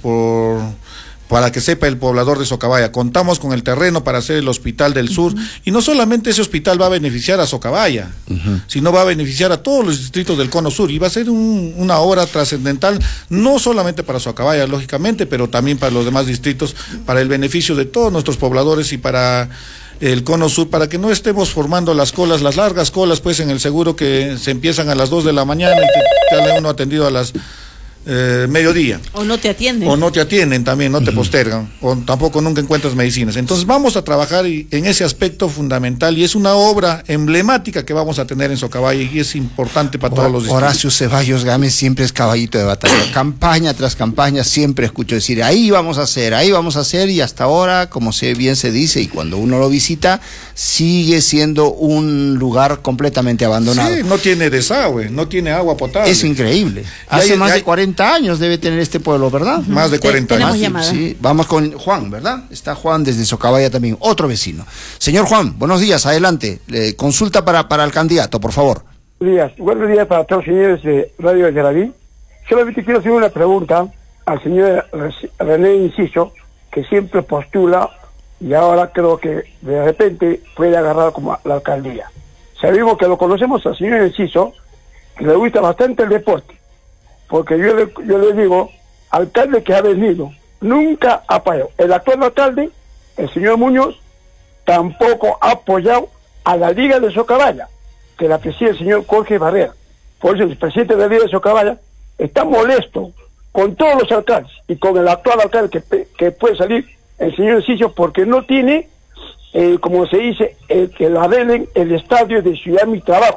para que sepa el poblador de Socabaya, contamos con el terreno para hacer el Hospital del Sur, y no solamente ese hospital va a beneficiar a Socabaya, sino va a beneficiar a todos los distritos del Cono Sur, y va a ser una obra trascendental, no solamente para Socabaya, lógicamente, pero también para los demás distritos, para el beneficio de todos nuestros pobladores y para el Cono Sur, para que no estemos formando las largas colas, pues, en el seguro, que se empiezan a las 2 de la mañana y que sale uno atendido a las mediodía. O no te atienden. O no te atienden también, no te postergan, o tampoco nunca encuentras medicinas. Entonces vamos a trabajar en ese aspecto fundamental, y es una obra emblemática que vamos a tener en Socabaya, y es importante para todos los distritos. Horacio Ceballos Gámez siempre es caballito de batalla. Campaña tras campaña siempre escucho decir, ahí vamos a hacer, y hasta ahora, como bien se dice, y cuando uno lo visita, sigue siendo un lugar completamente abandonado. Sí, no tiene desagüe, no tiene agua potable. Es increíble. Hace más de 40 años debe tener este pueblo, ¿verdad? Más de 40 años. Sí. Vamos con Juan, ¿verdad? Está Juan desde Socabaya también, otro vecino. Señor Juan, buenos días, adelante. Consulta para el candidato, por favor. Buenos días para todos los señores de Radio Villaraví. Solamente quiero hacer una pregunta al señor René Enciso, que siempre postula, y ahora creo que de repente puede agarrar como la alcaldía. Sabemos que lo conocemos al señor Enciso, que le gusta bastante el deporte, porque yo le digo, alcalde que ha venido, nunca ha apoyado. El actual alcalde, el señor Muñoz, tampoco ha apoyado a la Liga de Socabaya, que la preside el señor Jorge Barrera. Por eso el presidente de la Liga de Socabaya está molesto con todos los alcaldes y con el actual alcalde que puede salir, el señor Enciso, porque no tiene, como se dice, que la arreglen el estadio de Ciudad Mi Trabajo.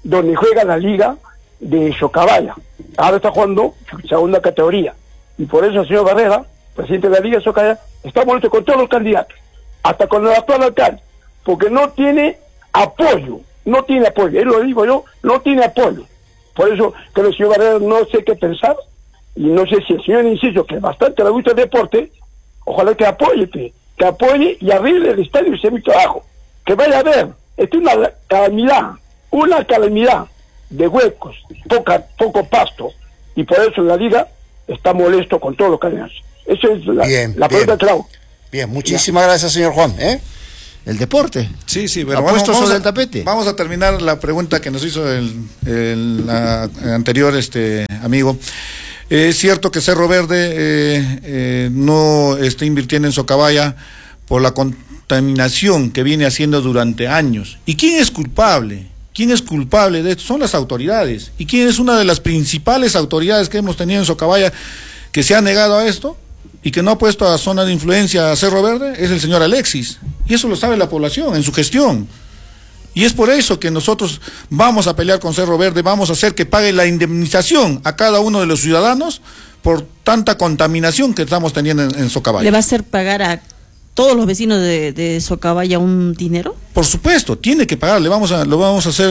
donde juega la liga de Socabaya. Ahora está jugando segunda categoría. Y por eso el señor Barrera, presidente de la liga de Socabaya, está molesto con todos los candidatos, hasta con el actual alcalde, porque no tiene apoyo, él lo digo yo, no tiene apoyo. Por eso que el señor Barrera no sé qué pensar, y no sé si el señor Inciso, que bastante le gusta el deporte, ojalá que apoye y arregle el estadio y se mete abajo, que vaya a ver, esta es una calamidad de huecos, poco pasto, y por eso la liga está molesto con todos los candidatos. Esa es la pregunta clave. Bien, muchísimas gracias, señor Juan. El deporte. Sí, pero puesto sobre el tapete. Vamos a terminar la pregunta que nos hizo el anterior amigo. Es cierto que Cerro Verde no está invirtiendo en Socabaya por la contaminación que viene haciendo durante años. ¿Y quién es culpable? ¿Quién es culpable de esto? Son las autoridades. ¿Y quién es una de las principales autoridades que hemos tenido en Socabaya que se ha negado a esto y que no ha puesto a zona de influencia a Cerro Verde? Es el señor Alexis. Y eso lo sabe la población en su gestión. Y es por eso que nosotros vamos a pelear con Cerro Verde, vamos a hacer que pague la indemnización a cada uno de los ciudadanos por tanta contaminación que estamos teniendo en Socabaya. ¿Le va a hacer pagar a todos los vecinos de Socabaya un dinero? Por supuesto, tiene que pagar, lo vamos a hacer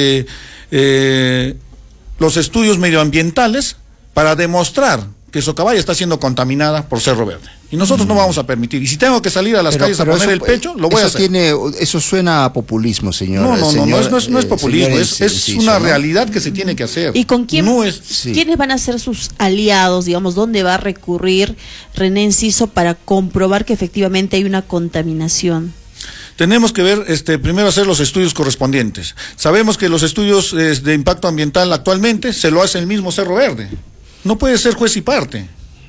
los estudios medioambientales para demostrar que Socabaya está siendo contaminada por Cerro Verde. Y nosotros no vamos a permitir. Y si tengo que salir a las calles a poner el pecho, lo voy a hacer. Eso suena a populismo, señor. No es populismo, es una realidad que se tiene que hacer. ¿Y con quién? ¿Quiénes van a ser sus aliados? Digamos, ¿dónde va a recurrir René Enciso para comprobar que efectivamente hay una contaminación? Tenemos que ver, primero hacer los estudios correspondientes. Sabemos que los estudios de impacto ambiental actualmente se lo hace el mismo Cerro Verde. No puede ser juez y parte.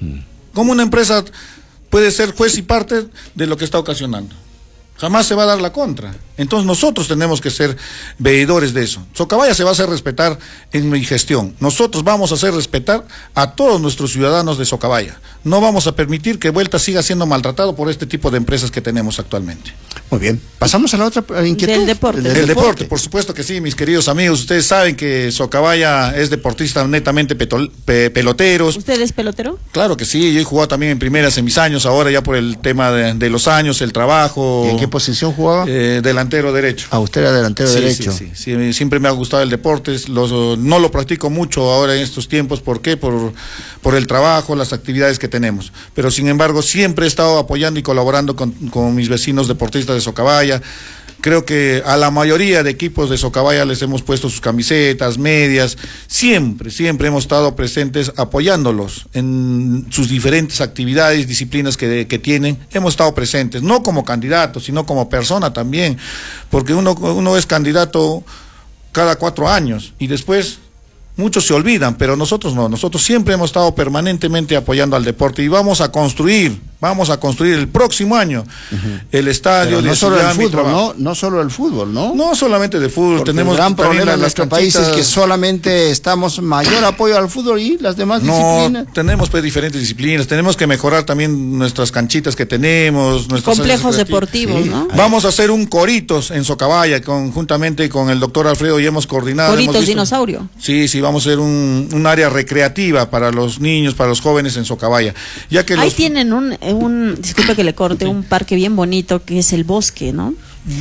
¿Cómo una empresa puede ser juez y parte de lo que está ocasionando? Jamás se va a dar la contra. Entonces nosotros tenemos que ser veedores de eso. Socabaya se va a hacer respetar en mi gestión. Nosotros vamos a hacer respetar a todos nuestros ciudadanos de Socabaya. No vamos a permitir que Vuelta siga siendo maltratado por este tipo de empresas que tenemos actualmente. Muy bien. Pasamos a la otra inquietud. Del deporte. Del deporte, por supuesto que sí, mis queridos amigos. Ustedes saben que Socabaya es deportista netamente peloteros. ¿Usted es pelotero? Claro que sí. Yo he jugado también en primeras en mis años, ahora ya por el tema de los años, el trabajo. ¿Y en qué posición jugaba? Delantero derecho. Ah, usted era delantero derecho. Sí, siempre me ha gustado el deporte. No lo practico mucho ahora en estos tiempos. ¿Por qué? Por el trabajo, las actividades que tenemos. Pero sin embargo, siempre he estado apoyando y colaborando con mis vecinos deportistas de Socabaya. Creo que a la mayoría de equipos de Socabaya les hemos puesto sus camisetas, medias. Siempre hemos estado presentes apoyándolos en sus diferentes actividades, disciplinas que tienen. Hemos estado presentes, no como candidato, sino como persona también. Porque uno es candidato cada 4 años y después muchos se olvidan, pero nosotros no. Nosotros siempre hemos estado permanentemente apoyando al deporte y vamos a construir el próximo año el estadio. No solo el fútbol, no solo el fútbol, ¿no? No solamente de fútbol. Porque tenemos el gran problema en nuestro país es que canchitas. solamente estamos mayor apoyo al fútbol y las demás disciplinas. Tenemos pues diferentes disciplinas. Tenemos que mejorar también nuestras canchitas que tenemos, nuestros complejos deportivos, ¿no? Vamos a hacer un Coritos en Socabaya conjuntamente con el doctor Alfredo y hemos coordinado. Coritos dinosaurio. Sí, vamos a hacer un área recreativa para los niños, para los jóvenes en Socabaya. Ya que ahí tienen disculpe que le corte, un parque bien bonito que es el Bosque, ¿no?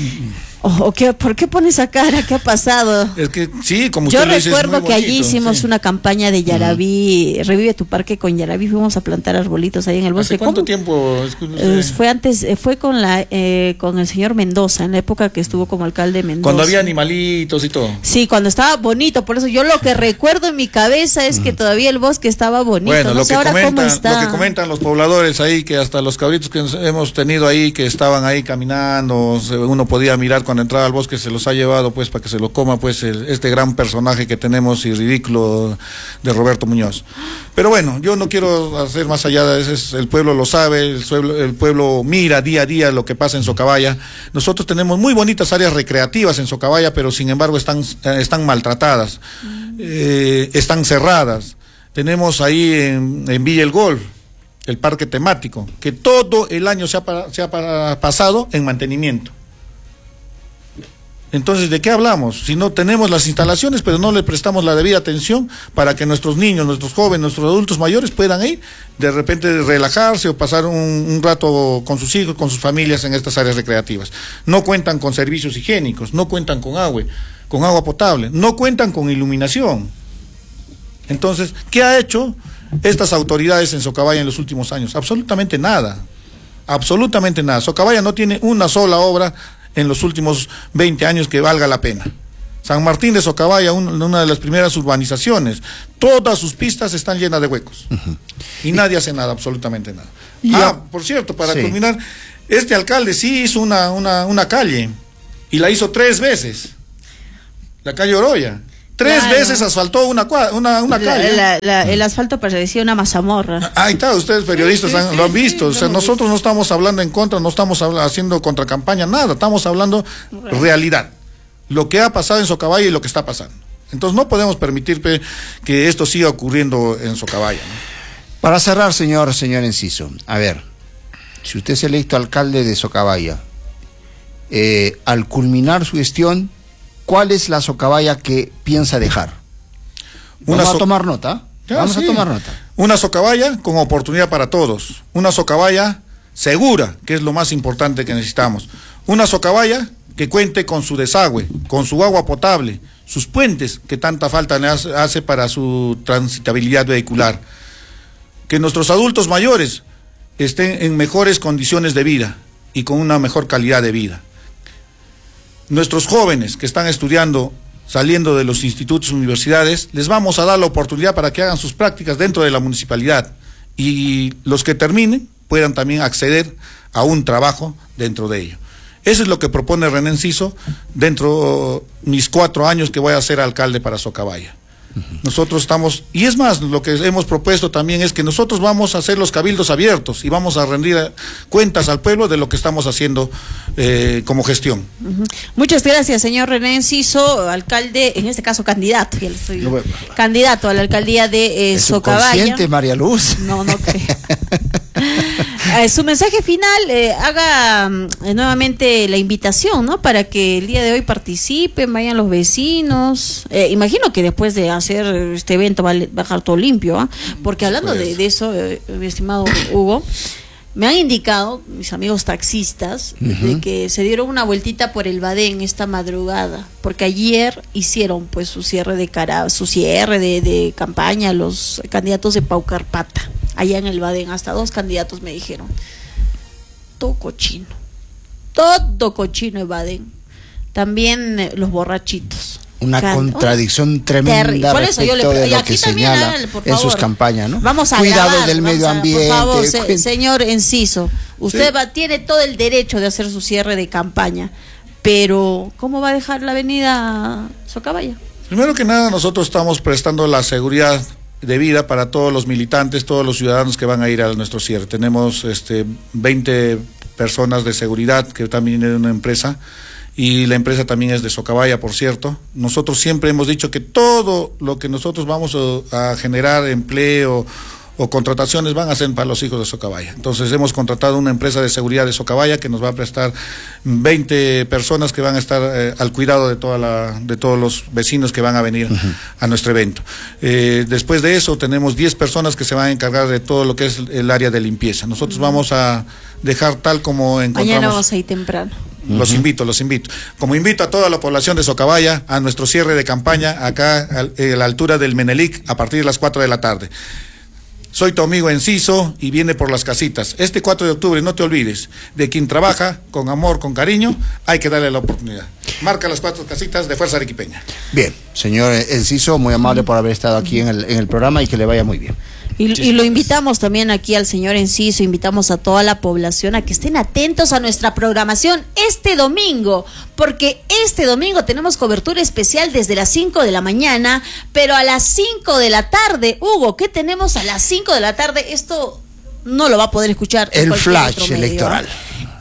¿Por qué pone esa cara? ¿Qué ha pasado? Es que sí, como usted yo lo dice, recuerdo es muy que bonito, allí hicimos una campaña de Yarabí, Revive tu Parque con Yarabí, fuimos a plantar arbolitos ahí en el bosque. ¿Hace cuánto tiempo? Fue con el señor Mendoza, en la época que estuvo como alcalde Mendoza. Cuando había animalitos y todo. Sí, cuando estaba bonito, por eso yo lo que recuerdo en mi cabeza es que todavía el bosque estaba bonito. Bueno, no sé ahora cómo está. Lo que comentan los pobladores ahí, que hasta los cabritos que hemos tenido ahí, que estaban ahí caminando, uno podía mirar cuando entraba al bosque, se los ha llevado pues para que se lo coma pues este gran personaje que tenemos y ridículo de Roberto Muñoz. Pero bueno, yo no quiero hacer más allá de eso, el pueblo lo sabe, el pueblo mira día a día lo que pasa en Socabaya. Nosotros tenemos muy bonitas áreas recreativas en Socabaya, pero sin embargo están maltratadas, están cerradas. Tenemos ahí en Villa El Golf el parque temático, que todo el año se ha pasado en mantenimiento. Entonces, ¿de qué hablamos? Si no tenemos las instalaciones, pero no le prestamos la debida atención para que nuestros niños, nuestros jóvenes, nuestros adultos mayores puedan ir, de repente relajarse o pasar un rato con sus hijos, con sus familias en estas áreas recreativas. No cuentan con servicios higiénicos, no cuentan con agua potable, no cuentan con iluminación. Entonces, ¿qué ha hecho estas autoridades en Socabaya en los últimos años? Absolutamente nada. Absolutamente nada. Socabaya no tiene una sola obra en los últimos 20 años que valga la pena. San Martín de Socabaya, una de las primeras urbanizaciones, todas sus pistas están llenas de huecos. Y nadie hace nada, absolutamente nada. Por cierto, para culminar, este alcalde sí hizo una calle, y la hizo 3 veces. La calle Oroya. 3 veces asfaltó una calle. El asfalto parecía una mazamorra. Ahí está, ustedes periodistas lo han visto. O sea, nosotros no estamos hablando en contra, no estamos haciendo contracampaña, nada. Estamos hablando realidad. Lo que ha pasado en Socabaya y lo que está pasando. Entonces no podemos permitir que esto siga ocurriendo en Socabaya, ¿no? Para cerrar, señor Enciso, a ver, si usted es electo alcalde de Socabaya, al culminar su gestión, ¿cuál es la Socabaya que piensa dejar? Vamos a tomar nota. Vamos a tomar nota. Una Socabaya con oportunidad para todos. Una Socabaya segura, que es lo más importante que necesitamos. Una Socabaya que cuente con su desagüe, con su agua potable, sus puentes, que tanta falta le hace para su transitabilidad vehicular. Que nuestros adultos mayores estén en mejores condiciones de vida y con una mejor calidad de vida. Nuestros jóvenes que están estudiando, saliendo de los institutos, universidades, les vamos a dar la oportunidad para que hagan sus prácticas dentro de la municipalidad, y los que terminen puedan también acceder a un trabajo dentro de ello. Eso es lo que propone René Enciso dentro de mis 4 años que voy a ser alcalde para Socabaya. Nosotros estamos, y es más, lo que hemos propuesto también es que nosotros vamos a hacer los cabildos abiertos y vamos a rendir cuentas al pueblo de lo que estamos haciendo como gestión. Muchas gracias, señor René Enciso, alcalde, en este caso candidato, candidato a la alcaldía de Socabaya. ¿Consciente, María Luz? No creo. Su mensaje final, haga nuevamente la invitación, ¿no? Para que el día de hoy participen, vayan los vecinos. Imagino que después de hacer este evento va a bajar todo limpio, ¿ah? Porque hablando de eso, mi estimado Hugo, me han indicado mis amigos taxistas de que se dieron una vueltita por el Badén esta madrugada, porque ayer hicieron pues su cierre de campaña los candidatos de Paucarpata, allá en el Badén. Hasta 2 candidatos me dijeron, todo cochino el Badén. También los borrachitos. Una contradicción tremenda por eso respecto de lo que señala en sus campañas, ¿no? Vamos a cuidado grabar, del medio ambiente. Por favor, señor Enciso, usted tiene todo el derecho de hacer su cierre de campaña, pero ¿cómo va a dejar la avenida Socabaya? Primero que nada, nosotros estamos prestando la seguridad de vida para todos los militantes, todos los ciudadanos que van a ir a nuestro cierre. Tenemos 20 personas de seguridad que también es una empresa, y la empresa también es de Socabaya, por cierto. Nosotros siempre hemos dicho que todo lo que nosotros vamos a generar, empleo o contrataciones, van a ser para los hijos de Socabaya. Entonces hemos contratado una empresa de seguridad de Socabaya que nos va a prestar 20 personas que van a estar al cuidado de todos los vecinos que van a venir a nuestro evento. Después de eso tenemos 10 personas que se van a encargar de todo lo que es el área de limpieza. Nosotros vamos a dejar tal como encontramos. Mañana vamos a ir temprano. Los invito. Como invito a toda la población de Socabaya a nuestro cierre de campaña acá a la altura del Menelik a partir de las 4 de la tarde. Soy tu amigo Enciso y viene por las casitas. Este 4 de octubre, no te olvides, de quien trabaja con amor, con cariño, hay que darle la oportunidad. Marca las 4 casitas de Fuerza Arequipeña. Bien, señor Enciso, muy amable por haber estado aquí en el programa y que le vaya muy bien. Y lo invitamos también aquí al señor Enciso, invitamos a toda la población a que estén atentos a nuestra programación este domingo, porque este domingo tenemos cobertura especial desde las 5 de la mañana, pero a las 5 de la tarde, Hugo, ¿qué tenemos a las 5 de la tarde? Esto no lo va a poder escuchar el flash electoral.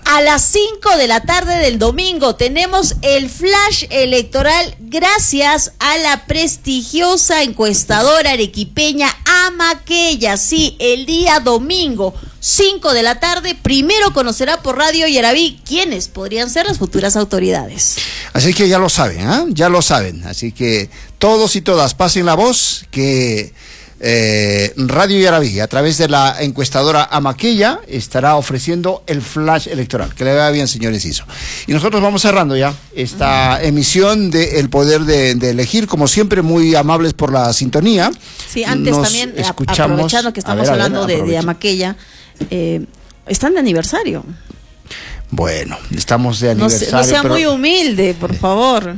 A las 5 de la tarde del domingo tenemos el flash electoral gracias a la prestigiosa encuestadora arequipeña Amaqueya. Sí, el día domingo, 5 de la tarde, primero conocerá por Radio Yaraví quiénes podrían ser las futuras autoridades. Así que ya lo saben, ¿eh? Ya lo saben. Así que todos y todas pasen la voz que Radio Yaraví, a través de la encuestadora Amaqueya, estará ofreciendo el flash electoral. Que le vaya bien, señor Enciso. Y nosotros vamos cerrando ya esta emisión de El Poder de Elegir, como siempre, muy amables por la sintonía. Sí, antes Nos también, escuchamos, aprovechando que estamos hablando de Amaqueya, están de aniversario. Bueno, estamos de aniversario. No sea pero muy humilde, por favor.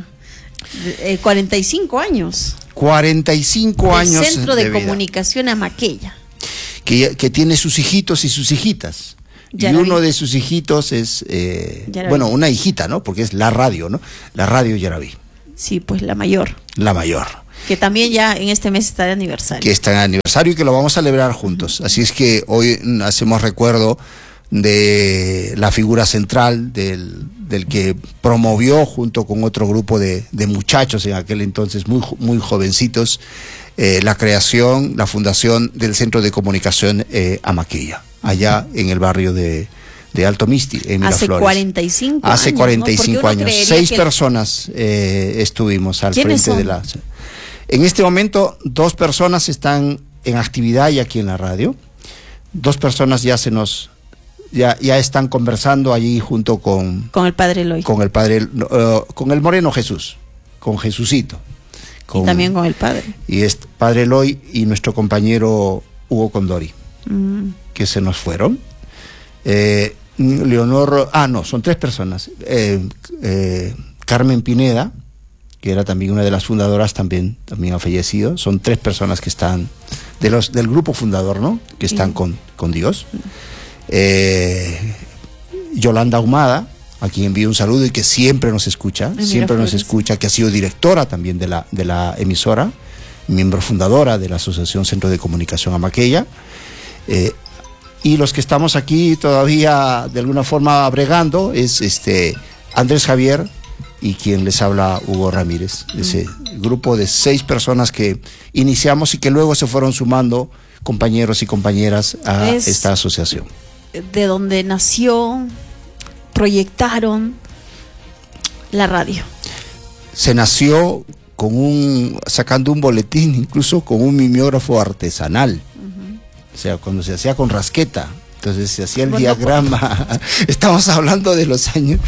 45 años. 45 años. Centro de vida. Comunicación Amaqueya. Que tiene sus hijitos y sus hijitas. Yaraví. Y uno de sus hijitos es, bueno, una hijita, ¿no? Porque es la radio, ¿no? La Radio Yaraví. Sí, pues la mayor. La mayor. Que también ya en este mes está de aniversario. Que está de aniversario y que lo vamos a celebrar juntos. Así es que hoy hacemos recuerdo de la figura central del que promovió junto con otro grupo de muchachos en aquel entonces muy jovencitos la creación, la fundación del Centro de Comunicación Amaqueya, allá en el barrio de Alto Misti, en Miraflores. Hace 45 años. Hace 45 años. 6 que... personas estuvimos al frente son? En este momento 2 personas están en actividad ya aquí en la radio. 2 personas ya están conversando allí junto con el padre Eloy. Con el padre, con el Moreno Jesús, con Jesucito. Y también con el padre. Y es padre Eloy y nuestro compañero Hugo Condori, que se nos fueron. Leonor, son 3 personas. Carmen Pineda, que era también una de las fundadoras, también ha fallecido. Son 3 personas que están del grupo fundador, ¿no? Que están con Dios. Yolanda Ahumada, a quien envío un saludo y que siempre nos escucha, que ha sido directora también de la emisora, miembro fundadora de la Asociación Centro de Comunicación Amaqueya, y los que estamos aquí todavía de alguna forma bregando es Andrés Javier y quien les habla, Hugo Ramírez, ese grupo de 6 personas que iniciamos y que luego se fueron sumando compañeros y compañeras a esta asociación. De donde nació, proyectaron la radio. Se nació sacando un boletín, incluso con un mimeógrafo artesanal. O sea, cuando se hacía con rasqueta. Entonces se hacía el diagrama. Estamos hablando de los años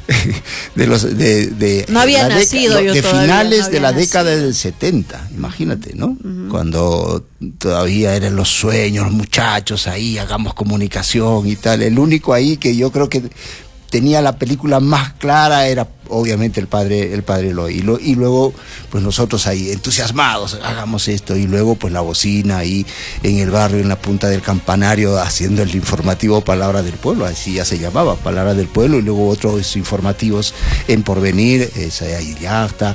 no había nacido yo de todavía, finales no de la nacido. Década del 70, imagínate, ¿no? Cuando todavía eran los sueños, los muchachos ahí, hagamos comunicación y tal. El único ahí que yo creo que tenía la película más clara era obviamente el padre Eloy, y luego pues nosotros ahí entusiasmados, hagamos esto, y luego pues la bocina ahí en el barrio, en la punta del campanario, haciendo el informativo Palabra del Pueblo, así ya se llamaba, Palabra del Pueblo, y luego otros informativos en Porvenir, Sayayillacta,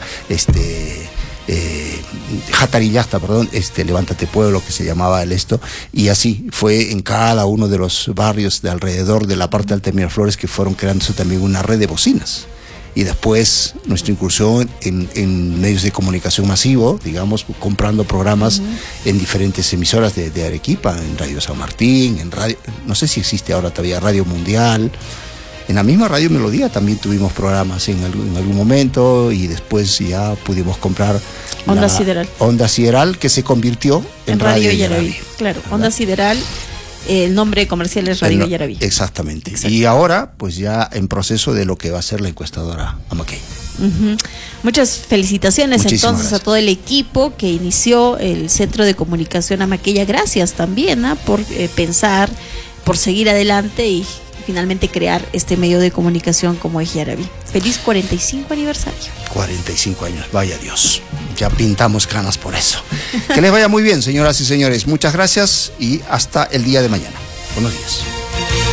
Jatarillacta, perdón, Levántate Pueblo, que se llamaba y así fue en cada uno de los barrios de alrededor de la parte alta de Miraflores, que fueron creándose también una red de bocinas. Y después nuestra incursión en medios de comunicación masivo, digamos, comprando programas en diferentes emisoras de Arequipa, en Radio San Martín, en radio, no sé si existe ahora todavía, Radio Mundial. En la misma Radio Melodía también tuvimos programas en algún momento, y después ya pudimos comprar Onda Sideral. Onda Sideral, que se convirtió en Radio Yaraví. Claro, Onda Sideral, el nombre comercial es Radio Yaraví. Exactamente. Y ahora, pues ya en proceso de lo que va a ser la encuestadora Amaqueya. Muchas felicitaciones. Muchísimas entonces gracias a todo el equipo que inició el Centro de Comunicación Amaqueya. Gracias también por pensar, por seguir adelante y finalmente crear este medio de comunicación como es Yaraví. Feliz 45 aniversario. 45 años, vaya Dios. Ya pintamos canas por eso. Que les vaya muy bien, señoras y señores. Muchas gracias y hasta el día de mañana. Buenos días.